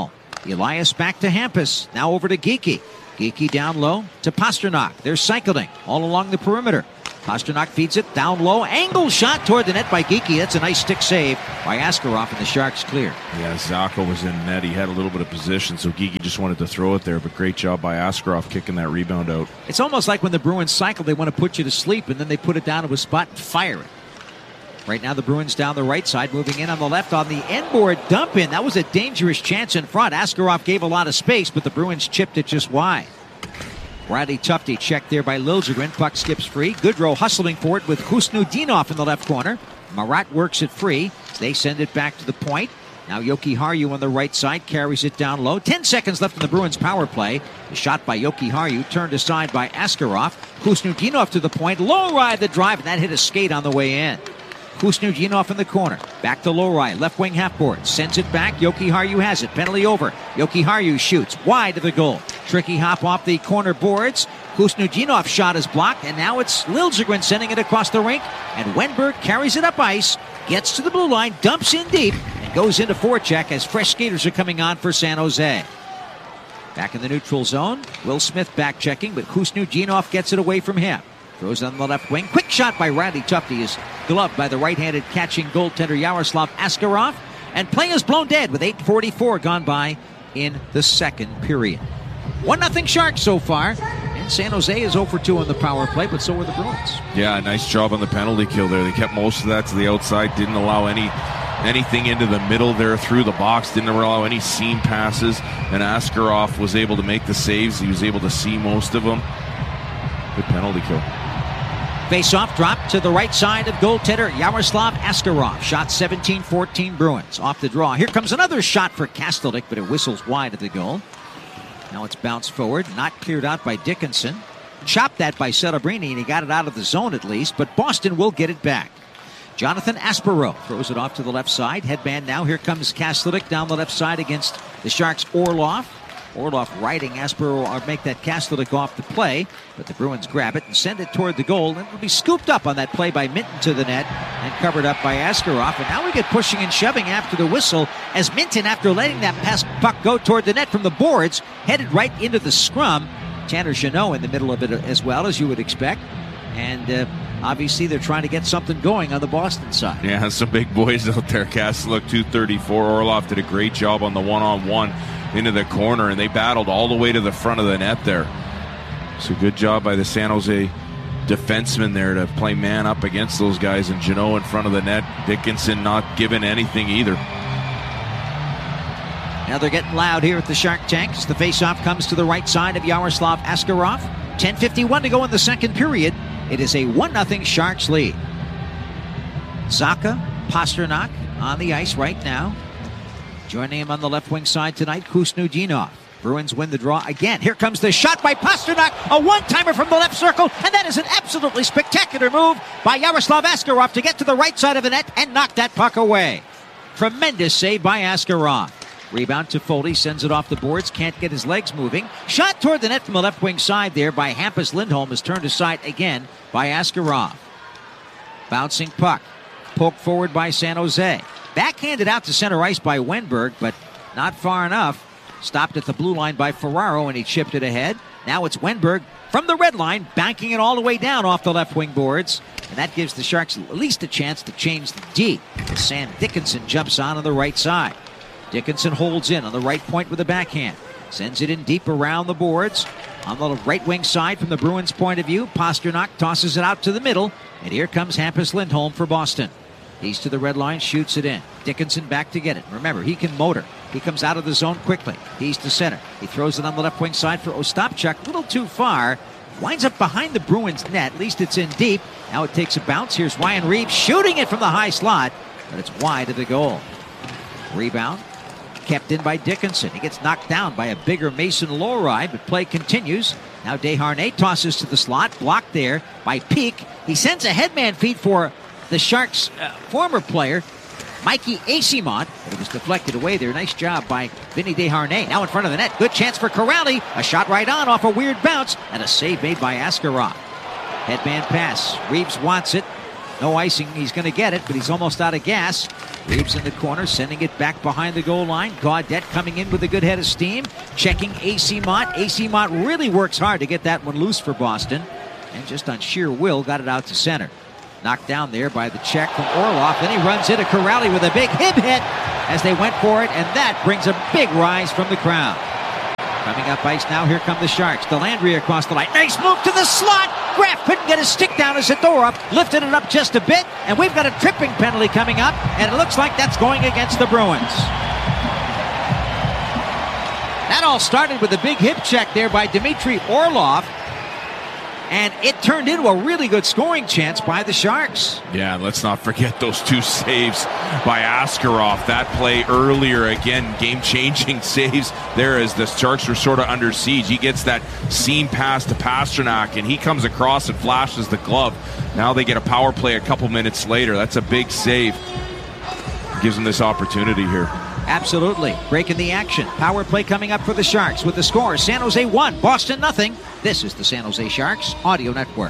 Elias back to Hampus. Now over to Geekie. Geekie down low to Pastrnak. They're cycling all along the perimeter. Pastrnak feeds it down low. Angle shot toward the net by Geekie. That's a nice stick save by Askarov, and the Sharks clear. Yeah, Zako was in net. He had a little bit of position, so Geekie just wanted to throw it there, but great job by Askarov kicking that rebound out. It's almost like when the Bruins cycle, they want to put you to sleep, and then they put it down to a spot and fire it. Right now, the Bruins down the right side, moving in on the left on the end board dump in. That was a dangerous chance in front. Askarov gave a lot of space, but the Bruins chipped it just wide. Bradley Tufte checked there by Liljegren. Puck skips free. Goodrow hustling for it with Khusnutdinov in the left corner. Marat works it free. They send it back to the point. Now Yoki Haru on the right side carries it down low. Ten seconds left in the Bruins power play. The shot by Yoki Haru turned aside by Askarov. Khusnutdinov to the point. Low ride the drive, and that hit a skate on the way in. Khusnutdinov in the corner. Back to Lowry. Left wing half board. Sends it back. Yoki Haru has it. Penalty over. Yoki Haru shoots wide of the goal. Tricky hop off the corner boards. Khusnutdinov's shot is blocked, and now it's Liljegren sending it across the rink. And Wenberg carries it up ice, gets to the blue line, dumps in deep, and goes into forecheck as fresh skaters are coming on for San Jose. Back in the neutral zone. Will Smith back checking, but Khusnutdinov gets it away from him. Throws it on the left wing. Quick shot by Bradley Tufte is gloved by the right-handed catching goaltender Yaroslav Askarov. And play is blown dead with eight forty-four gone by in the second period. one nothing Sharks so far. And San Jose is oh for two on the power play, but so are the Bruins. Yeah, nice job on the penalty kill there. They kept most of that to the outside. Didn't allow any anything into the middle there through the box. Didn't allow any seam passes. And Askarov was able to make the saves. He was able to see most of them. Good penalty kill. Face-off drop to the right side of goaltender Yaroslav Askarov. Shot seventeen fourteen Bruins. Off the draw. Here comes another shot for Kastelik, but it whistles wide of the goal. Now it's bounced forward. Not cleared out by Dickinson. Chopped that by Celebrini, and he got it out of the zone at least, but Boston will get it back. Jonathan Aspero throws it off to the left side. Headband now. Here comes Kastelik down the left side against the Sharks' Orlov. Orlov riding Aspero or make that Kastelik off the play, but the Bruins grab it and send it toward the goal, and it'll be scooped up on that play by Minton to the net and covered up by Askarov. And now we get pushing and shoving after the whistle as Minton, after letting that pass puck go toward the net from the boards, headed right into the scrum. Tanner Jeannot in the middle of it as well, as you would expect. And uh, obviously they're trying to get something going on the Boston side. Yeah, some big boys out there. Kastelik two thirty-four. Orlov did a great job on the one-on-one into the corner, and they battled all the way to the front of the net there. So good job by the San Jose defenseman there to play man up against those guys, and Jeannot in front of the net. Dickinson not giving anything either. Now they're getting loud here at the Shark Tank as the faceoff comes to the right side of Yaroslav Askarov. ten fifty-one to go in the second period. It is a one nothing Sharks lead. Zacha Pastrnak on the ice right now. Joining him on the left wing side tonight, Khusnutdinov. Bruins win the draw again. Here comes the shot by Pastrnak. A one-timer from the left circle, and that is an absolutely spectacular move by Yaroslav Askarov to get to the right side of the net and knock that puck away. Tremendous save by Askarov. Rebound to Foley, sends it off the boards, can't get his legs moving. Shot toward the net from the left wing side there by Hampus Lindholm is turned aside again by Askarov. Bouncing puck. Poked forward by San Jose. Backhanded out to center ice by Wenberg, but not far enough. Stopped at the blue line by Ferraro, and he chipped it ahead. Now it's Wenberg from the red line, banking it all the way down off the left wing boards. And that gives the Sharks at least a chance to change the D. Sam Dickinson jumps on on the right side. Dickinson holds in on the right point with a backhand. Sends it in deep around the boards. On the right wing side from the Bruins' point of view, Pastrnak tosses it out to the middle. And here comes Hampus Lindholm for Boston. He's to the red line, shoots it in. Dickinson back to get it. Remember, he can motor. He comes out of the zone quickly. He's to center. He throws it on the left wing side for Ostapchuk. A little too far. Winds up behind the Bruins net. At least it's in deep. Now it takes a bounce. Here's Ryan Reeves shooting it from the high slot. But it's wide of the goal. Rebound. Kept in by Dickinson. He gets knocked down by a bigger Mason Lowry, but play continues. Now Desharnais tosses to the slot. Blocked there by Peak. He sends a headman feed for the Sharks' uh, former player, Mikey Asimont, but it was deflected away there. Nice job by Vinny Desharnais. Now in front of the net. Good chance for Corrali. A shot right on off a weird bounce, and a save made by Askarov. Headman pass. Reeves wants it. No icing. He's going to get it, but he's almost out of gas. Reeves in the corner, sending it back behind the goal line. Gaudette coming in with a good head of steam. Checking A C Mott. A C Mott really works hard to get that one loose for Boston. And just on sheer will, got it out to center. Knocked down there by the check from Orloff. Then he runs into Corrali with a big hip hit as they went for it. And that brings a big rise from the crowd. Coming up ice now, here come the Sharks. Delandry across the line. Nice move to the slot. Graf couldn't get his stick down as Zadorov lifted it up just a bit. And we've got a tripping penalty coming up. And it looks like that's going against the Bruins. That all started with a big hip check there by Dmitry Orlov. And it turned into a really good scoring chance by the Sharks. Yeah, let's not forget those two saves by Askarov. That play earlier, again, game-changing saves there as the Sharks were sort of under siege. He gets that seam pass to Pastrnak, and he comes across and flashes the glove. Now they get a power play a couple minutes later. That's a big save. Gives them this opportunity here. Absolutely. Breaking the action. Power play coming up for the Sharks with the score. San Jose one, Boston nothing. This is the San Jose Sharks Audio Network.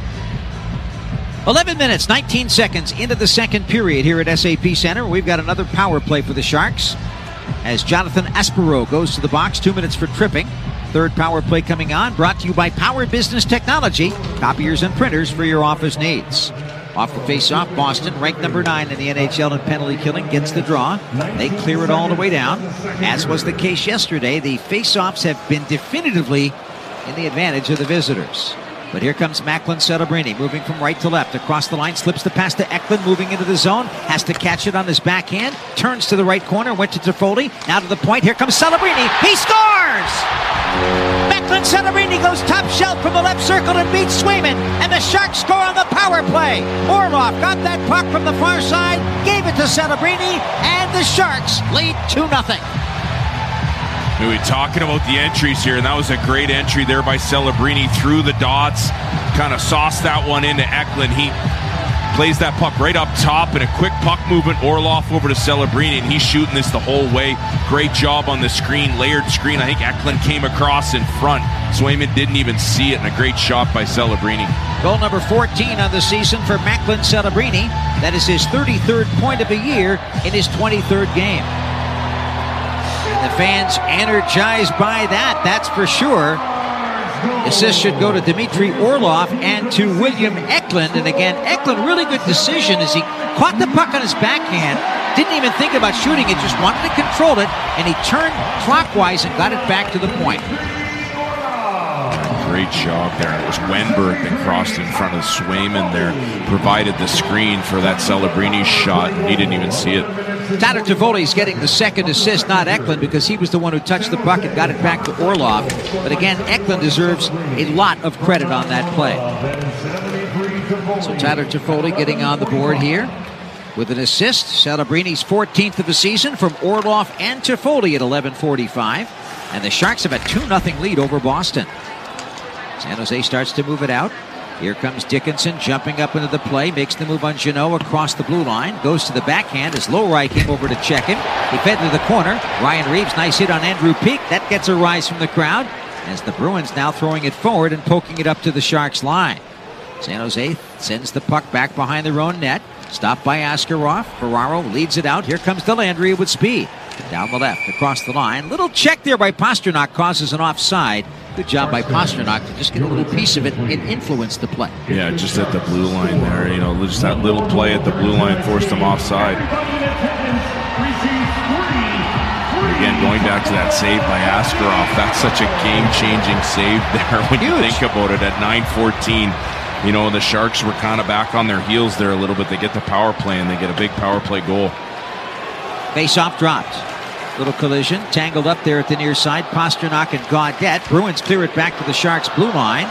eleven minutes, nineteen seconds into the second period here at S A P Center. We've got another power play for the Sharks as Jonathan Aspero goes to the box. Two minutes for tripping. Third power play coming on, brought to you by Power Business Technology. Copiers and printers for your office needs. Off the face-off, Boston, ranked number nine in the N H L in penalty killing, gets the draw. They clear it all the way down. As was the case yesterday, the face-offs have been definitively in the advantage of the visitors. But here comes Macklin Celebrini, moving from right to left. Across the line, slips the pass to Eklund, moving into the zone. Has to catch it on his backhand. Turns to the right corner, went to Toffoli. Now to the point, here comes Celebrini. He scores! Macklin Celebrini goes top shelf from the left circle and beats Swayman. And the Sharks score on the power play. Orlov got that puck from the far side, gave it to Celebrini, and the Sharks lead two nothing. We were talking about the entries here, and that was a great entry there by Celebrini through the dots. Kind of sauced that one into Eklund. He plays that puck right up top, and a quick puck movement. Orlov over to Celebrini, and he's shooting this the whole way. Great job on the screen, layered screen. I think Eklund came across in front. Swayman didn't even see it, and a great shot by Celebrini. Goal number fourteen on the season for Macklin Celebrini. That is his thirty-third point of the year in his twenty-third game. And the fans energized by that, that's for sure. Assist should go to Dmitry Orlov and to William Eklund. And again, Eklund, really good decision as he caught the puck on his backhand. Didn't even think about shooting it, just wanted to control it. And he turned clockwise and got it back to the point. Great job there. It was Wenberg that crossed in front of Swayman there. Provided the screen for that Celebrini shot. He didn't even see it. Tyler Toffoli's getting the second assist, not Eklund, because he was the one who touched the puck and got it back to Orlov. But again, Eklund deserves a lot of credit on that play. So Tyler Toffoli getting on the board here with an assist. Celebrini's fourteenth of the season from Orlov and Toffoli at eleven forty-five. And the Sharks have a two nothing lead over Boston. San Jose starts to move it out. Here comes Dickinson jumping up into the play, makes the move on Jeannot across the blue line, goes to the backhand as Lowry came over to check him. He fed to the corner. Ryan Reeves, nice hit on Andrew Peak. That gets a rise from the crowd as the Bruins now throwing it forward and poking it up to the Sharks line. San Jose sends the puck back behind their own net. Stopped by Askarov. Ferraro leads it out. Here comes Delandry with speed. Down the left, across the line. Little check there by Pastrnak causes an offside. Good job by Pastrnak to just get a little piece of it and influence the play. Yeah, just at the blue line there. You know, just that little play at the blue line forced him offside. Again, going back to that save by Askarov, that's such a game-changing save there when Huge. You think about it at nine fourteen. You know, the Sharks were kind of back on their heels there a little bit. They get the power play, and they get a big power play goal. Face-off dropped. Little collision, tangled up there at the near side. Pastrnak and Gaudette. Bruins clear it back to the Sharks' blue line.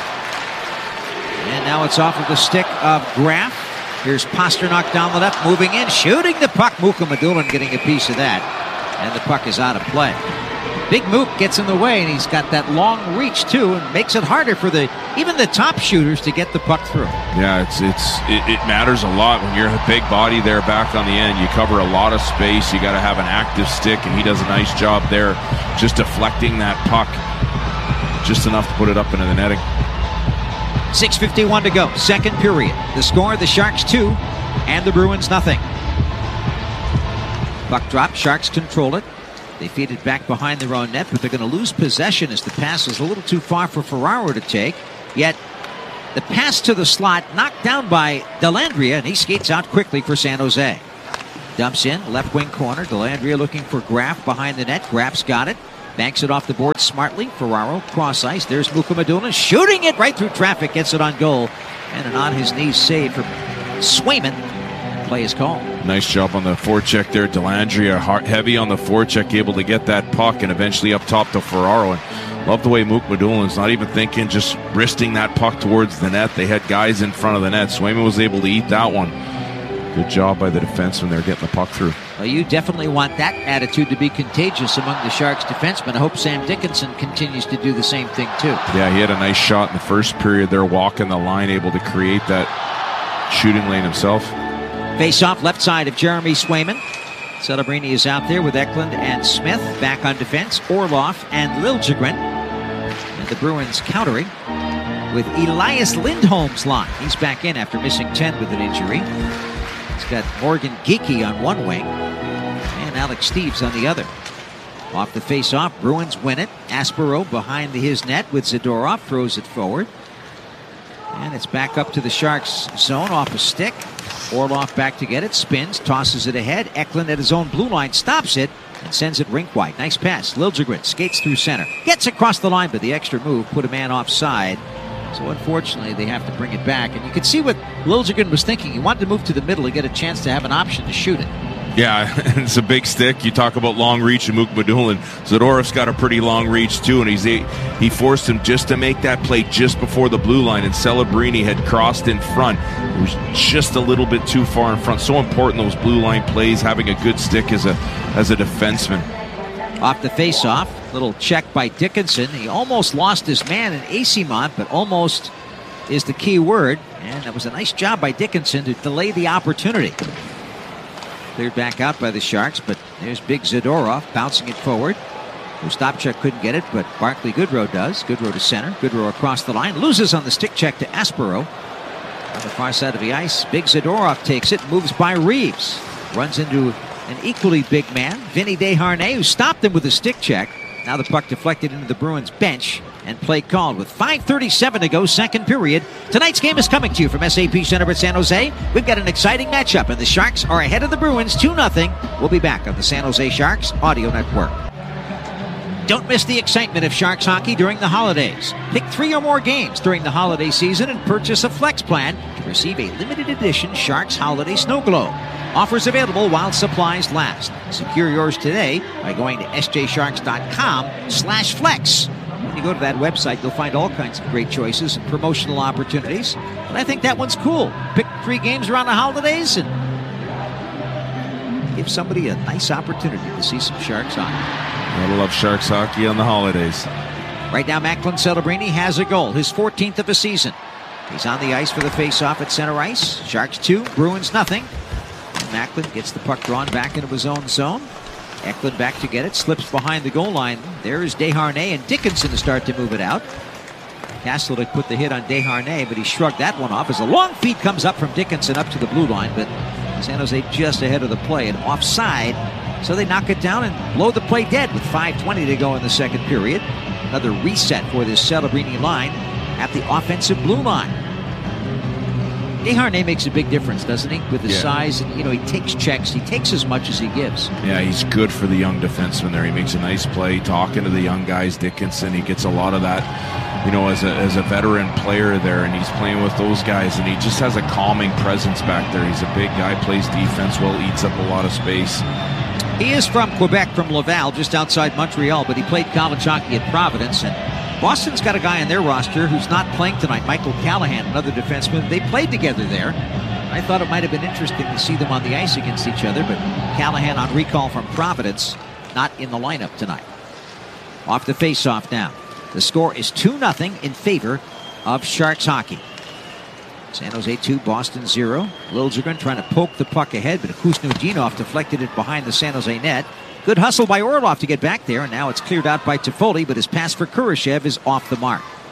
And now it's off of the stick of Graf. Here's Pastrnak down the left, moving in, shooting the puck. Muka Madulin getting a piece of that. And the puck is out of play. Big Mook gets in the way, and he's got that long reach, too, and makes it harder for the even the top shooters to get the puck through. Yeah, it's it's it, it matters a lot when you're a big body there back on the end. You cover a lot of space. You got to have an active stick, and he does a nice job there just deflecting that puck just enough to put it up into the netting. six fifty-one to go, second period. The score, the Sharks two and the Bruins nothing. Puck drop, Sharks control it. They feed it back behind their own net, but they're going to lose possession as the pass is a little too far for Ferraro to take. Yet the pass to the slot knocked down by Dellandrea, and he skates out quickly for San Jose. Dumps in, left wing corner. Dellandrea looking for Graf behind the net. Graf's got it. Banks it off the board smartly. Ferraro, cross ice. There's Mukhamadullin shooting it right through traffic. Gets it on goal. And an on-his-knees save from Swayman. Play is called. Nice job on the forecheck there. Dellandrea hard, heavy on the forecheck, able to get that puck and eventually up top to Ferraro. And love the way Mukhamadulin's not even thinking, just wristing that puck towards the net. They had guys in front of the net. Swayman was able to eat that one. Good job by the defenseman there getting the puck through. Well, you definitely want that attitude to be contagious among the Sharks defensemen. I hope Sam Dickinson continues to do the same thing too. Yeah, he had a nice shot in the first period there, walking the line, able to create that shooting lane himself. Face-off left side of Jeremy Swayman. Celebrini is out there with Eklund and Smith. Back on defense, Orlov and Liljegren. And the Bruins countering with Elias Lindholm's line. He's back in after missing ten with an injury. He's got Morgan Geekie on one wing and Alex Steeves on the other. Off the face-off, Bruins win it. Aspero behind his net with Zadorov, throws it forward. And it's back up to the Sharks zone off a stick. Orlov back to get it, spins, tosses it ahead. Eklund at his own blue line stops it and sends it rink wide. Nice pass. Liljegren skates through center. Gets across the line, but the extra move put a man offside. So unfortunately, they have to bring it back. And you can see what Liljegren was thinking. He wanted to move to the middle to get a chance to have an option to shoot it. Yeah, it's a big stick. You talk about long reach and Mukhamadullin. Zadorov's got a pretty long reach too, and he's he forced him just to make that play just before the blue line, and Celebrini had crossed in front. It was just a little bit too far in front. So important, those blue line plays, having a good stick as a as a defenseman. Off the face-off, little check by Dickinson. He almost lost his man in Asimont, but almost is the key word. And that was a nice job by Dickinson to delay the opportunity. Cleared back out by the Sharks, but there's big Zadorov bouncing it forward. Ostapchuk couldn't get it, but Barclay Goodrow does. Goodrow to center. Goodrow across the line. Loses on the stick check to Aspero. On the far side of the ice, big Zadorov takes it, moves by Reeves. Runs into an equally big man, Vinny Desharnais, who stopped him with a stick check. Now the puck deflected into the Bruins bench and play called with five thirty-seven to go, second period. Tonight's game is coming to you from S A P Center at San Jose. We've got an exciting matchup, and the Sharks are ahead of the Bruins two nothing. We'll be back on the San Jose Sharks Audio Network. Don't miss the excitement of Sharks hockey during the holidays. Pick three or more games during the holiday season and purchase a Flex plan to receive a limited edition Sharks Holiday Snow Globe. Offers available while supplies last. Secure yours today by going to s j sharks dot com slash flex. When you go to that website, you'll find all kinds of great choices and promotional opportunities. And I think that one's cool. Pick three games around the holidays and give somebody a nice opportunity to see some Sharks hockey. Gotta love Sharks hockey on the holidays. Right now, Macklin Celebrini has a goal, his fourteenth of the season. He's on the ice for the face-off at center ice. Sharks two, Bruins nothing. And Macklin gets the puck drawn back into his own zone. Eklund back to get it, slips behind the goal line. There's Desharnais and Dickinson to start to move it out. Castle had put the hit on Desharnais, but he shrugged that one off as a long feed comes up from Dickinson up to the blue line, but San Jose just ahead of the play and offside. So they knock it down and blow the play dead with five twenty to go in the second period. Another reset for this Celebrini line at the offensive blue line. Desharnais makes a big difference, doesn't he? With his yeah. size, and you know, he takes checks. He takes as much as he gives. Yeah, he's good for the young defenseman there. He makes a nice play, talking to the young guys. Dickinson, he gets a lot of that, you know, as a as a veteran player there, and he's playing with those guys, and he just has a calming presence back there. He's a big guy, plays defense well, eats up a lot of space. He is from Quebec, from Laval, just outside Montreal, but he played college hockey at Providence, and Boston's got a guy on their roster who's not playing tonight, Michael Callahan, another defenseman. They played together there. I thought it might have been interesting to see them on the ice against each other, but Callahan on recall from Providence, not in the lineup tonight. Off the face-off now. The score is two nothing in favor of Sharks hockey. San Jose two, Boston zero. Liljegren trying to poke the puck ahead, but Kuznetsov deflected it behind the San Jose net. Good hustle by Orlov to get back there, and now it's cleared out by Toffoli, but his pass for Kurashev is off the mark.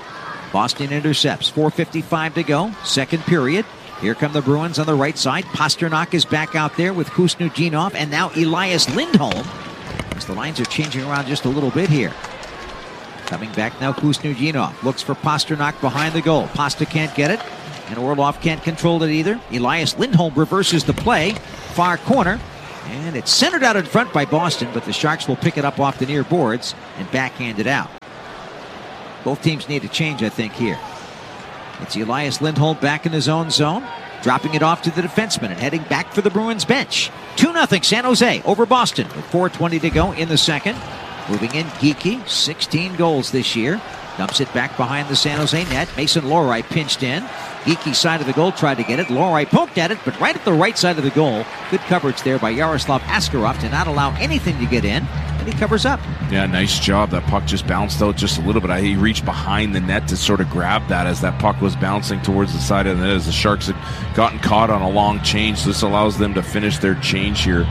Boston intercepts. four fifty-five to go. Second period. Here come the Bruins on the right side. Pasternak is back out there with Kusnudinov and now Elias Lindholm. As the lines are changing around just a little bit here. Coming back now, Kusnudinov looks for Pasternak behind the goal. Pasta can't get it, and Orlov can't control it either. Elias Lindholm reverses the play. Far corner, and it's centered out in front by Boston, but the Sharks will pick it up off the near boards and backhand it out. Both teams need a change, I think, here. It's Elias Lindholm back in his own zone, dropping it off to the defenseman and heading back for the Bruins bench. two nothing San Jose over Boston with four twenty to go in the second. Moving in, Geekie, sixteen goals this year. Dumps it back behind the San Jose net. Mason Lohrei pinched in. Geekie side of the goal tried to get it. Lohrei poked at it, but right at the right side of the goal. Good coverage there by Yaroslav Askarov to not allow anything to get in. And he covers up. Yeah, nice job. That puck just bounced out just a little bit. He reached behind the net to sort of grab that as that puck was bouncing towards the side of the net as the Sharks had gotten caught on a long change. So this allows them to finish their change here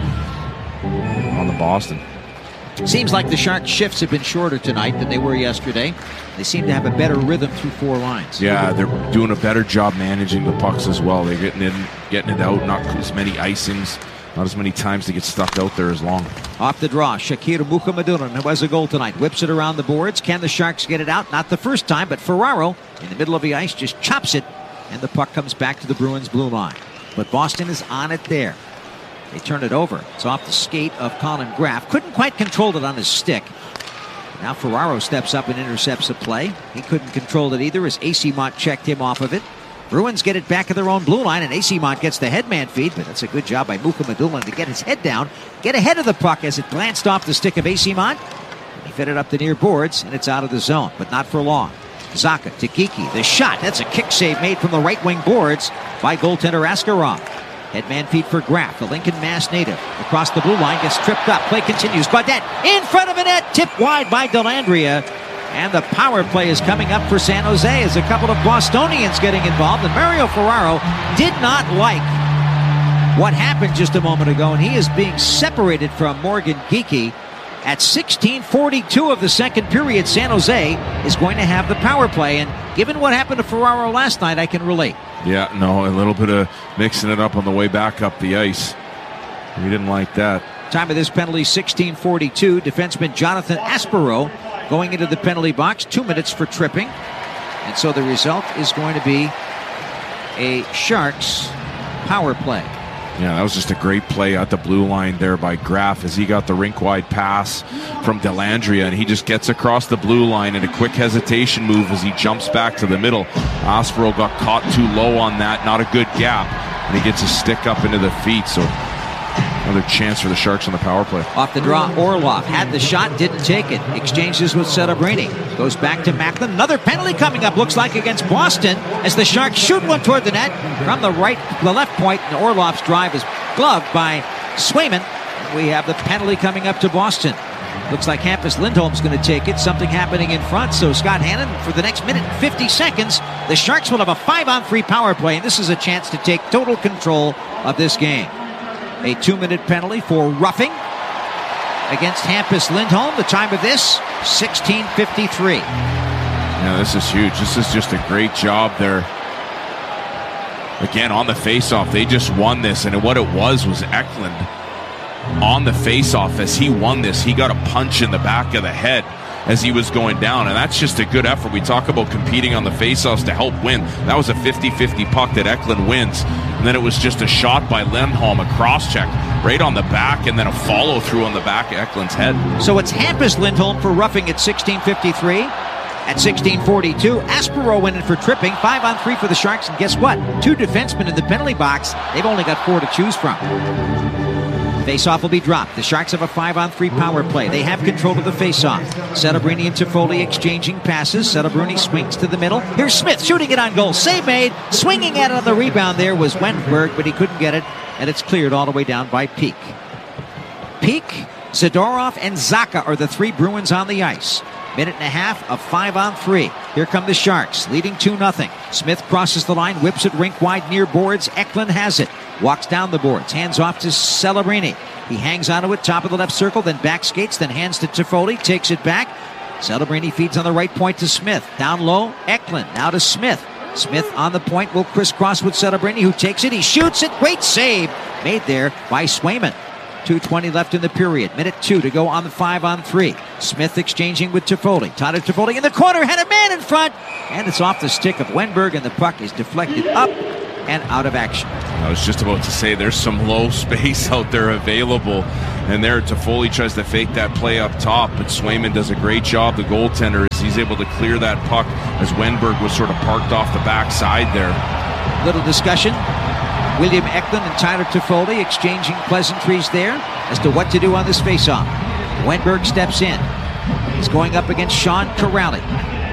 on the Boston. Seems like the Sharks' shifts have been shorter tonight than they were yesterday. They seem to have a better rhythm through four lines. Yeah, they're doing a better job managing the pucks as well. They're getting in, getting it out, not as many icings, not as many times to get stuck out there as long. Off the draw, Shakir Mukhamadullin, who has a goal tonight, whips it around the boards. Can the Sharks get it out? Not the first time, but Ferraro in the middle of the ice just chops it, and the puck comes back to the Bruins' blue line. But Boston is on it there. They turn it over. It's off the skate of Colin Graff. Couldn't quite control it on his stick. Now Ferraro steps up and intercepts a play. He couldn't control it either as A C Mont checked him off of it. Bruins get it back at their own blue line, and A C Mont gets the headman feed, but that's a good job by Mukhamadullin to get his head down, get ahead of the puck as it glanced off the stick of A C Mont. He fed it up the near boards, and it's out of the zone, but not for long. Zacha to Geekie. The shot. That's a kick save made from the right wing boards by goaltender Askarov. Headman feed for Graff, the Lincoln Mass native. Across the blue line, gets tripped up. Play continues. Gaudette in front of the net, tipped wide by Dellandrea. And the power play is coming up for San Jose as a couple of Bostonians getting involved. And Mario Ferraro did not like what happened just a moment ago, and he is being separated from Morgan Geekie. At sixteen forty-two of the second period, San Jose is going to have the power play. And given what happened to Ferraro last night, I can relate. Yeah, no, a little bit of mixing it up on the way back up the ice. We didn't like that. Time of this penalty, sixteen forty-two. Defenseman Jonathan Aspero going into the penalty box. Two minutes for tripping. And so the result is going to be a Sharks power play. Yeah, that was just a great play at the blue line there by Graff as he got the rink-wide pass from Dellandrea, and he just gets across the blue line in a quick hesitation move as he jumps back to the middle. Aspero got caught too low on that, not a good gap, and he gets his stick up into the feet, so another chance for the Sharks on the power play. Off the draw, Orlov had the shot, didn't take it. Exchanges with Celebrini. Goes back to Macklin. Another penalty coming up, looks like against Boston, as the Sharks shoot one toward the net from the right, the left point, and Orlov's drive is gloved by Swayman. We have the penalty coming up to Boston. Looks like Hampus Lindholm's going to take it. Something happening in front. So Scott Hannon, for the next minute and fifty seconds, the Sharks will have a five-on-three power play, and this is a chance to take total control of this game. A two-minute penalty for roughing against Hampus Lindholm. The time of this, sixteen fifty-three. Yeah, this is huge. This is just a great job there. Again, on the faceoff, they just won this, and what it was was Eklund on the faceoff. As he won this, he got a punch in the back of the head as he was going down, and that's just a good effort. We talk about competing on the faceoffs to help win. That was a fifty-fifty puck that Eklund wins, and then it was just a shot by Lindholm, a cross-check right on the back, and then a follow-through on the back of Eklund's head. So it's Hampus Lindholm for roughing at sixteen fifty-three. At sixteen forty-two, Aspero went in for tripping. Five on three for the Sharks, and guess what? Two defensemen in the penalty box. They've only got four to choose from. Faceoff will be dropped. The Sharks have a five-on-three power play. They have control of the faceoff. Celebrini and Toffoli exchanging passes. Celebrini swings to the middle. Here's Smith shooting it on goal. Save made. Swinging at it on the rebound there was Wentberg, but he couldn't get it, and it's cleared all the way down by Peak. Peak, Zadorov, and Zacha are the three Bruins on the ice. Minute and a half of five on three. Here come the Sharks, leading two nothing. Smith crosses the line, whips it rink wide near boards. Eklund has it. Walks down the boards, hands off to Celebrini. He hangs onto it, top of the left circle, then back skates, then hands to Toffoli, takes it back. Celebrini feeds on the right point to Smith. Down low, Eklund. Now to Smith. Smith on the point will crisscross with Celebrini, who takes it. He shoots it. Great save made there by Swayman. two twenty left in the period. Minute two to go on the five on three. Smith exchanging with Toffoli. Tyler Toffoli in the corner. Had a man in front. And it's off the stick of Wenberg, and the puck is deflected up and out of action. I was just about to say there's some low space out there available. And there Toffoli tries to fake that play up top, but Swayman does a great job. The goaltender is he's able to clear that puck as Wenberg was sort of parked off the backside there. Little discussion. William Eklund and Tyler Toffoli exchanging pleasantries there as to what to do on this faceoff. Wenberg steps in. He's going up against Sean Corrali.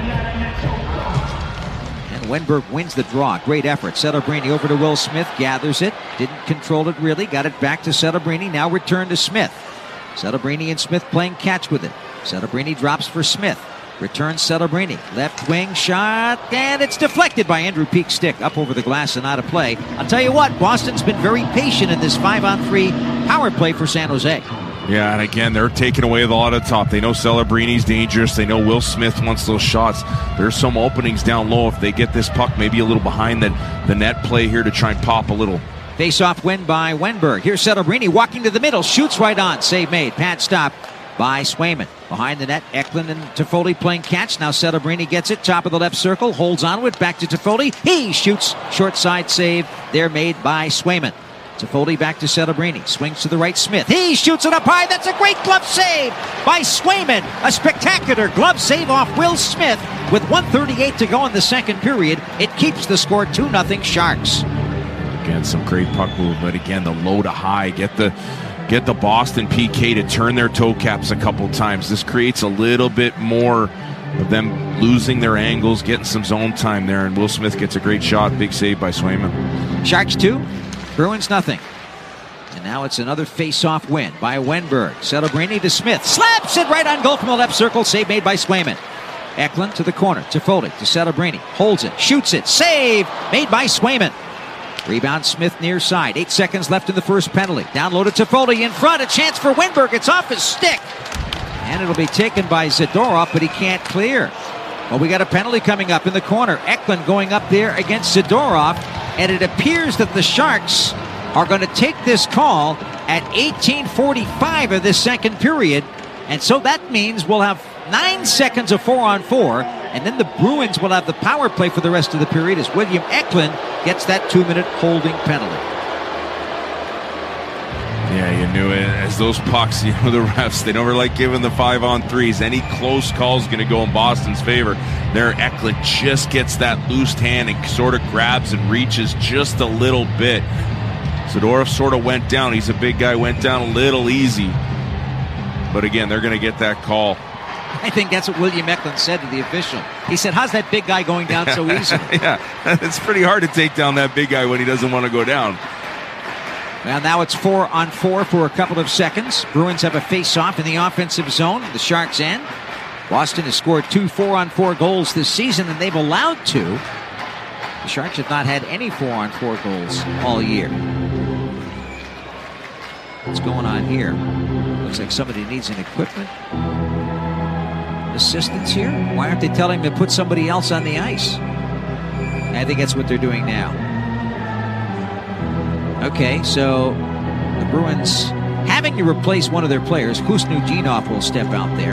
And Wenberg wins the draw. Great effort. Celebrini over to Will Smith. Gathers it. Didn't control it really. Got it back to Celebrini. Now return to Smith. Celebrini and Smith playing catch with it. Celebrini drops for Smith. Returns Celebrini. Left wing shot. And it's deflected by Andrew Peake's stick up over the glass and out of play. I'll tell you what, Boston's been very patient in this five on three power play for San Jose. Yeah, and again, they're taking away a lot of top. They know Celebrini's dangerous. They know Will Smith wants those shots. There's some openings down low if they get this puck maybe a little behind the, the net play here to try and pop a little. Face-off win by Wenberg. Here's Celebrini walking to the middle. Shoots right on. Save made. Pad stop by Swayman. Behind the net, Eklund and Toffoli playing catch. Now Celebrini gets it. Top of the left circle. Holds on with back to Toffoli. He shoots. Short side save. They're made by Swayman. Toffoli back to Celebrini. Swings to the right, Smith. He shoots it up high. That's a great glove save by Swayman. A spectacular glove save off Will Smith. With one thirty-eight to go in the second period, it keeps the score two nothing Sharks. Again, some great puck movement. Again, the low to high. Get the get the Boston P K to turn their toe caps a couple times. This creates a little bit more of them losing their angles, getting some zone time there, and Will Smith gets a great shot. Big save by Swayman. Sharks two, Bruins nothing. And now it's another face-off win by Wenberg. Celebrini to Smith. Slaps it right on goal from the left circle. Save made by Swayman. Eklund to the corner. Toffoli to Celebrini. Holds it. Shoots it. Save made by Swayman. Rebound Smith near side. Eight seconds left in the first penalty. Down low to Toffoli in front. A chance for Wenberg. It's off his stick. And it'll be taken by Zadorov, but he can't clear. Well, we got a penalty coming up in the corner. Eklund going up there against Zadorov. And it appears that the Sharks are going to take this call at eighteen forty-five of this second period. And so that means we'll have nine seconds of four on four. And then the Bruins will have the power play for the rest of the period as William Eklund gets that two-minute holding penalty. Yeah, you knew it. As those pucks, you know, the refs, they never like giving the five on threes. Any close call is going to go in Boston's favor. There, Eklund just gets that loosed hand and sort of grabs and reaches just a little bit. Zadorov sort of went down. He's a big guy, went down a little easy. But again, they're going to get that call. I think that's what William Eklund said to the official. He said, how's that big guy going down so easily? Yeah, it's pretty hard to take down that big guy when he doesn't want to go down. Well, now it's four on four for a couple of seconds. Bruins have a face-off in the offensive zone. The Sharks end. Boston has scored two four-on-four goals this season, and they've allowed two. The Sharks have not had any four-on-four goals all year. What's going on here? Looks like somebody needs an equipment assistance here. Why aren't they telling him to put somebody else on the ice? I think that's what they're doing now. Okay, so the Bruins having to replace one of their players. Kusnudinov will step out there.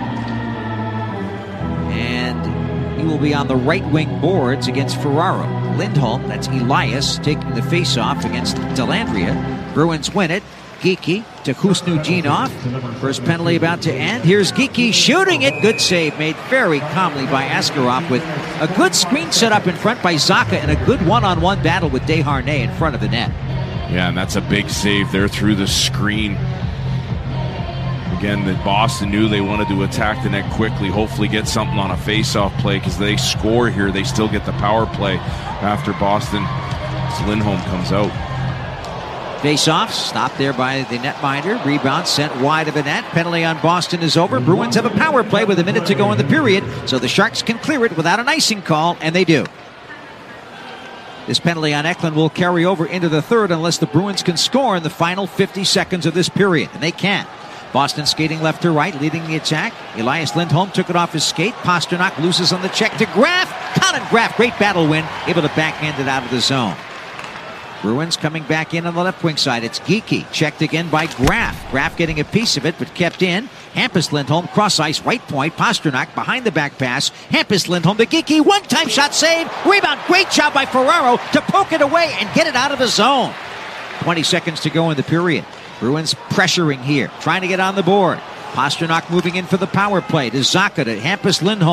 And he will be on the right wing boards against Ferraro. Lindholm, that's Elias, taking the face-off against Dellandrea. Bruins win it. Geekie to Kusnudinov. First penalty about to end. Here's Geekie shooting it. Good save made very calmly by Askarov with a good screen set up in front by Zacha and a good one-on-one battle with Desharnais in front of the net. Yeah, and that's a big save there through the screen. Again, that Boston knew they wanted to attack the net quickly, hopefully get something on a face-off play because they score here. They still get the power play after Boston. Lindholm comes out. Face-off, stopped there by the netminder. Rebound sent wide of the net. Penalty on Boston is over. Bruins have a power play with a minute to go in the period, so the Sharks can clear it without an icing call, and they do. This penalty on Eklund will carry over into the third unless the Bruins can score in the final fifty seconds of this period, and they can. Boston skating left to right, leading the attack. Elias Lindholm took it off his skate. Pasternak loses on the check to Graf. Colin Graf, great battle win, able to backhand it out of the zone. Bruins coming back in on the left wing side. It's Geekie, checked again by Graf. Graf getting a piece of it, but kept in. Hampus Lindholm, cross ice, right point. Pasternak behind the back pass. Hampus Lindholm to Geekie, one-time shot save. Rebound, great job by Ferraro to poke it away and get it out of the zone. twenty seconds to go in the period. Bruins pressuring here, trying to get on the board. Pasternak moving in for the power play to Zacha to Hampus Lindholm.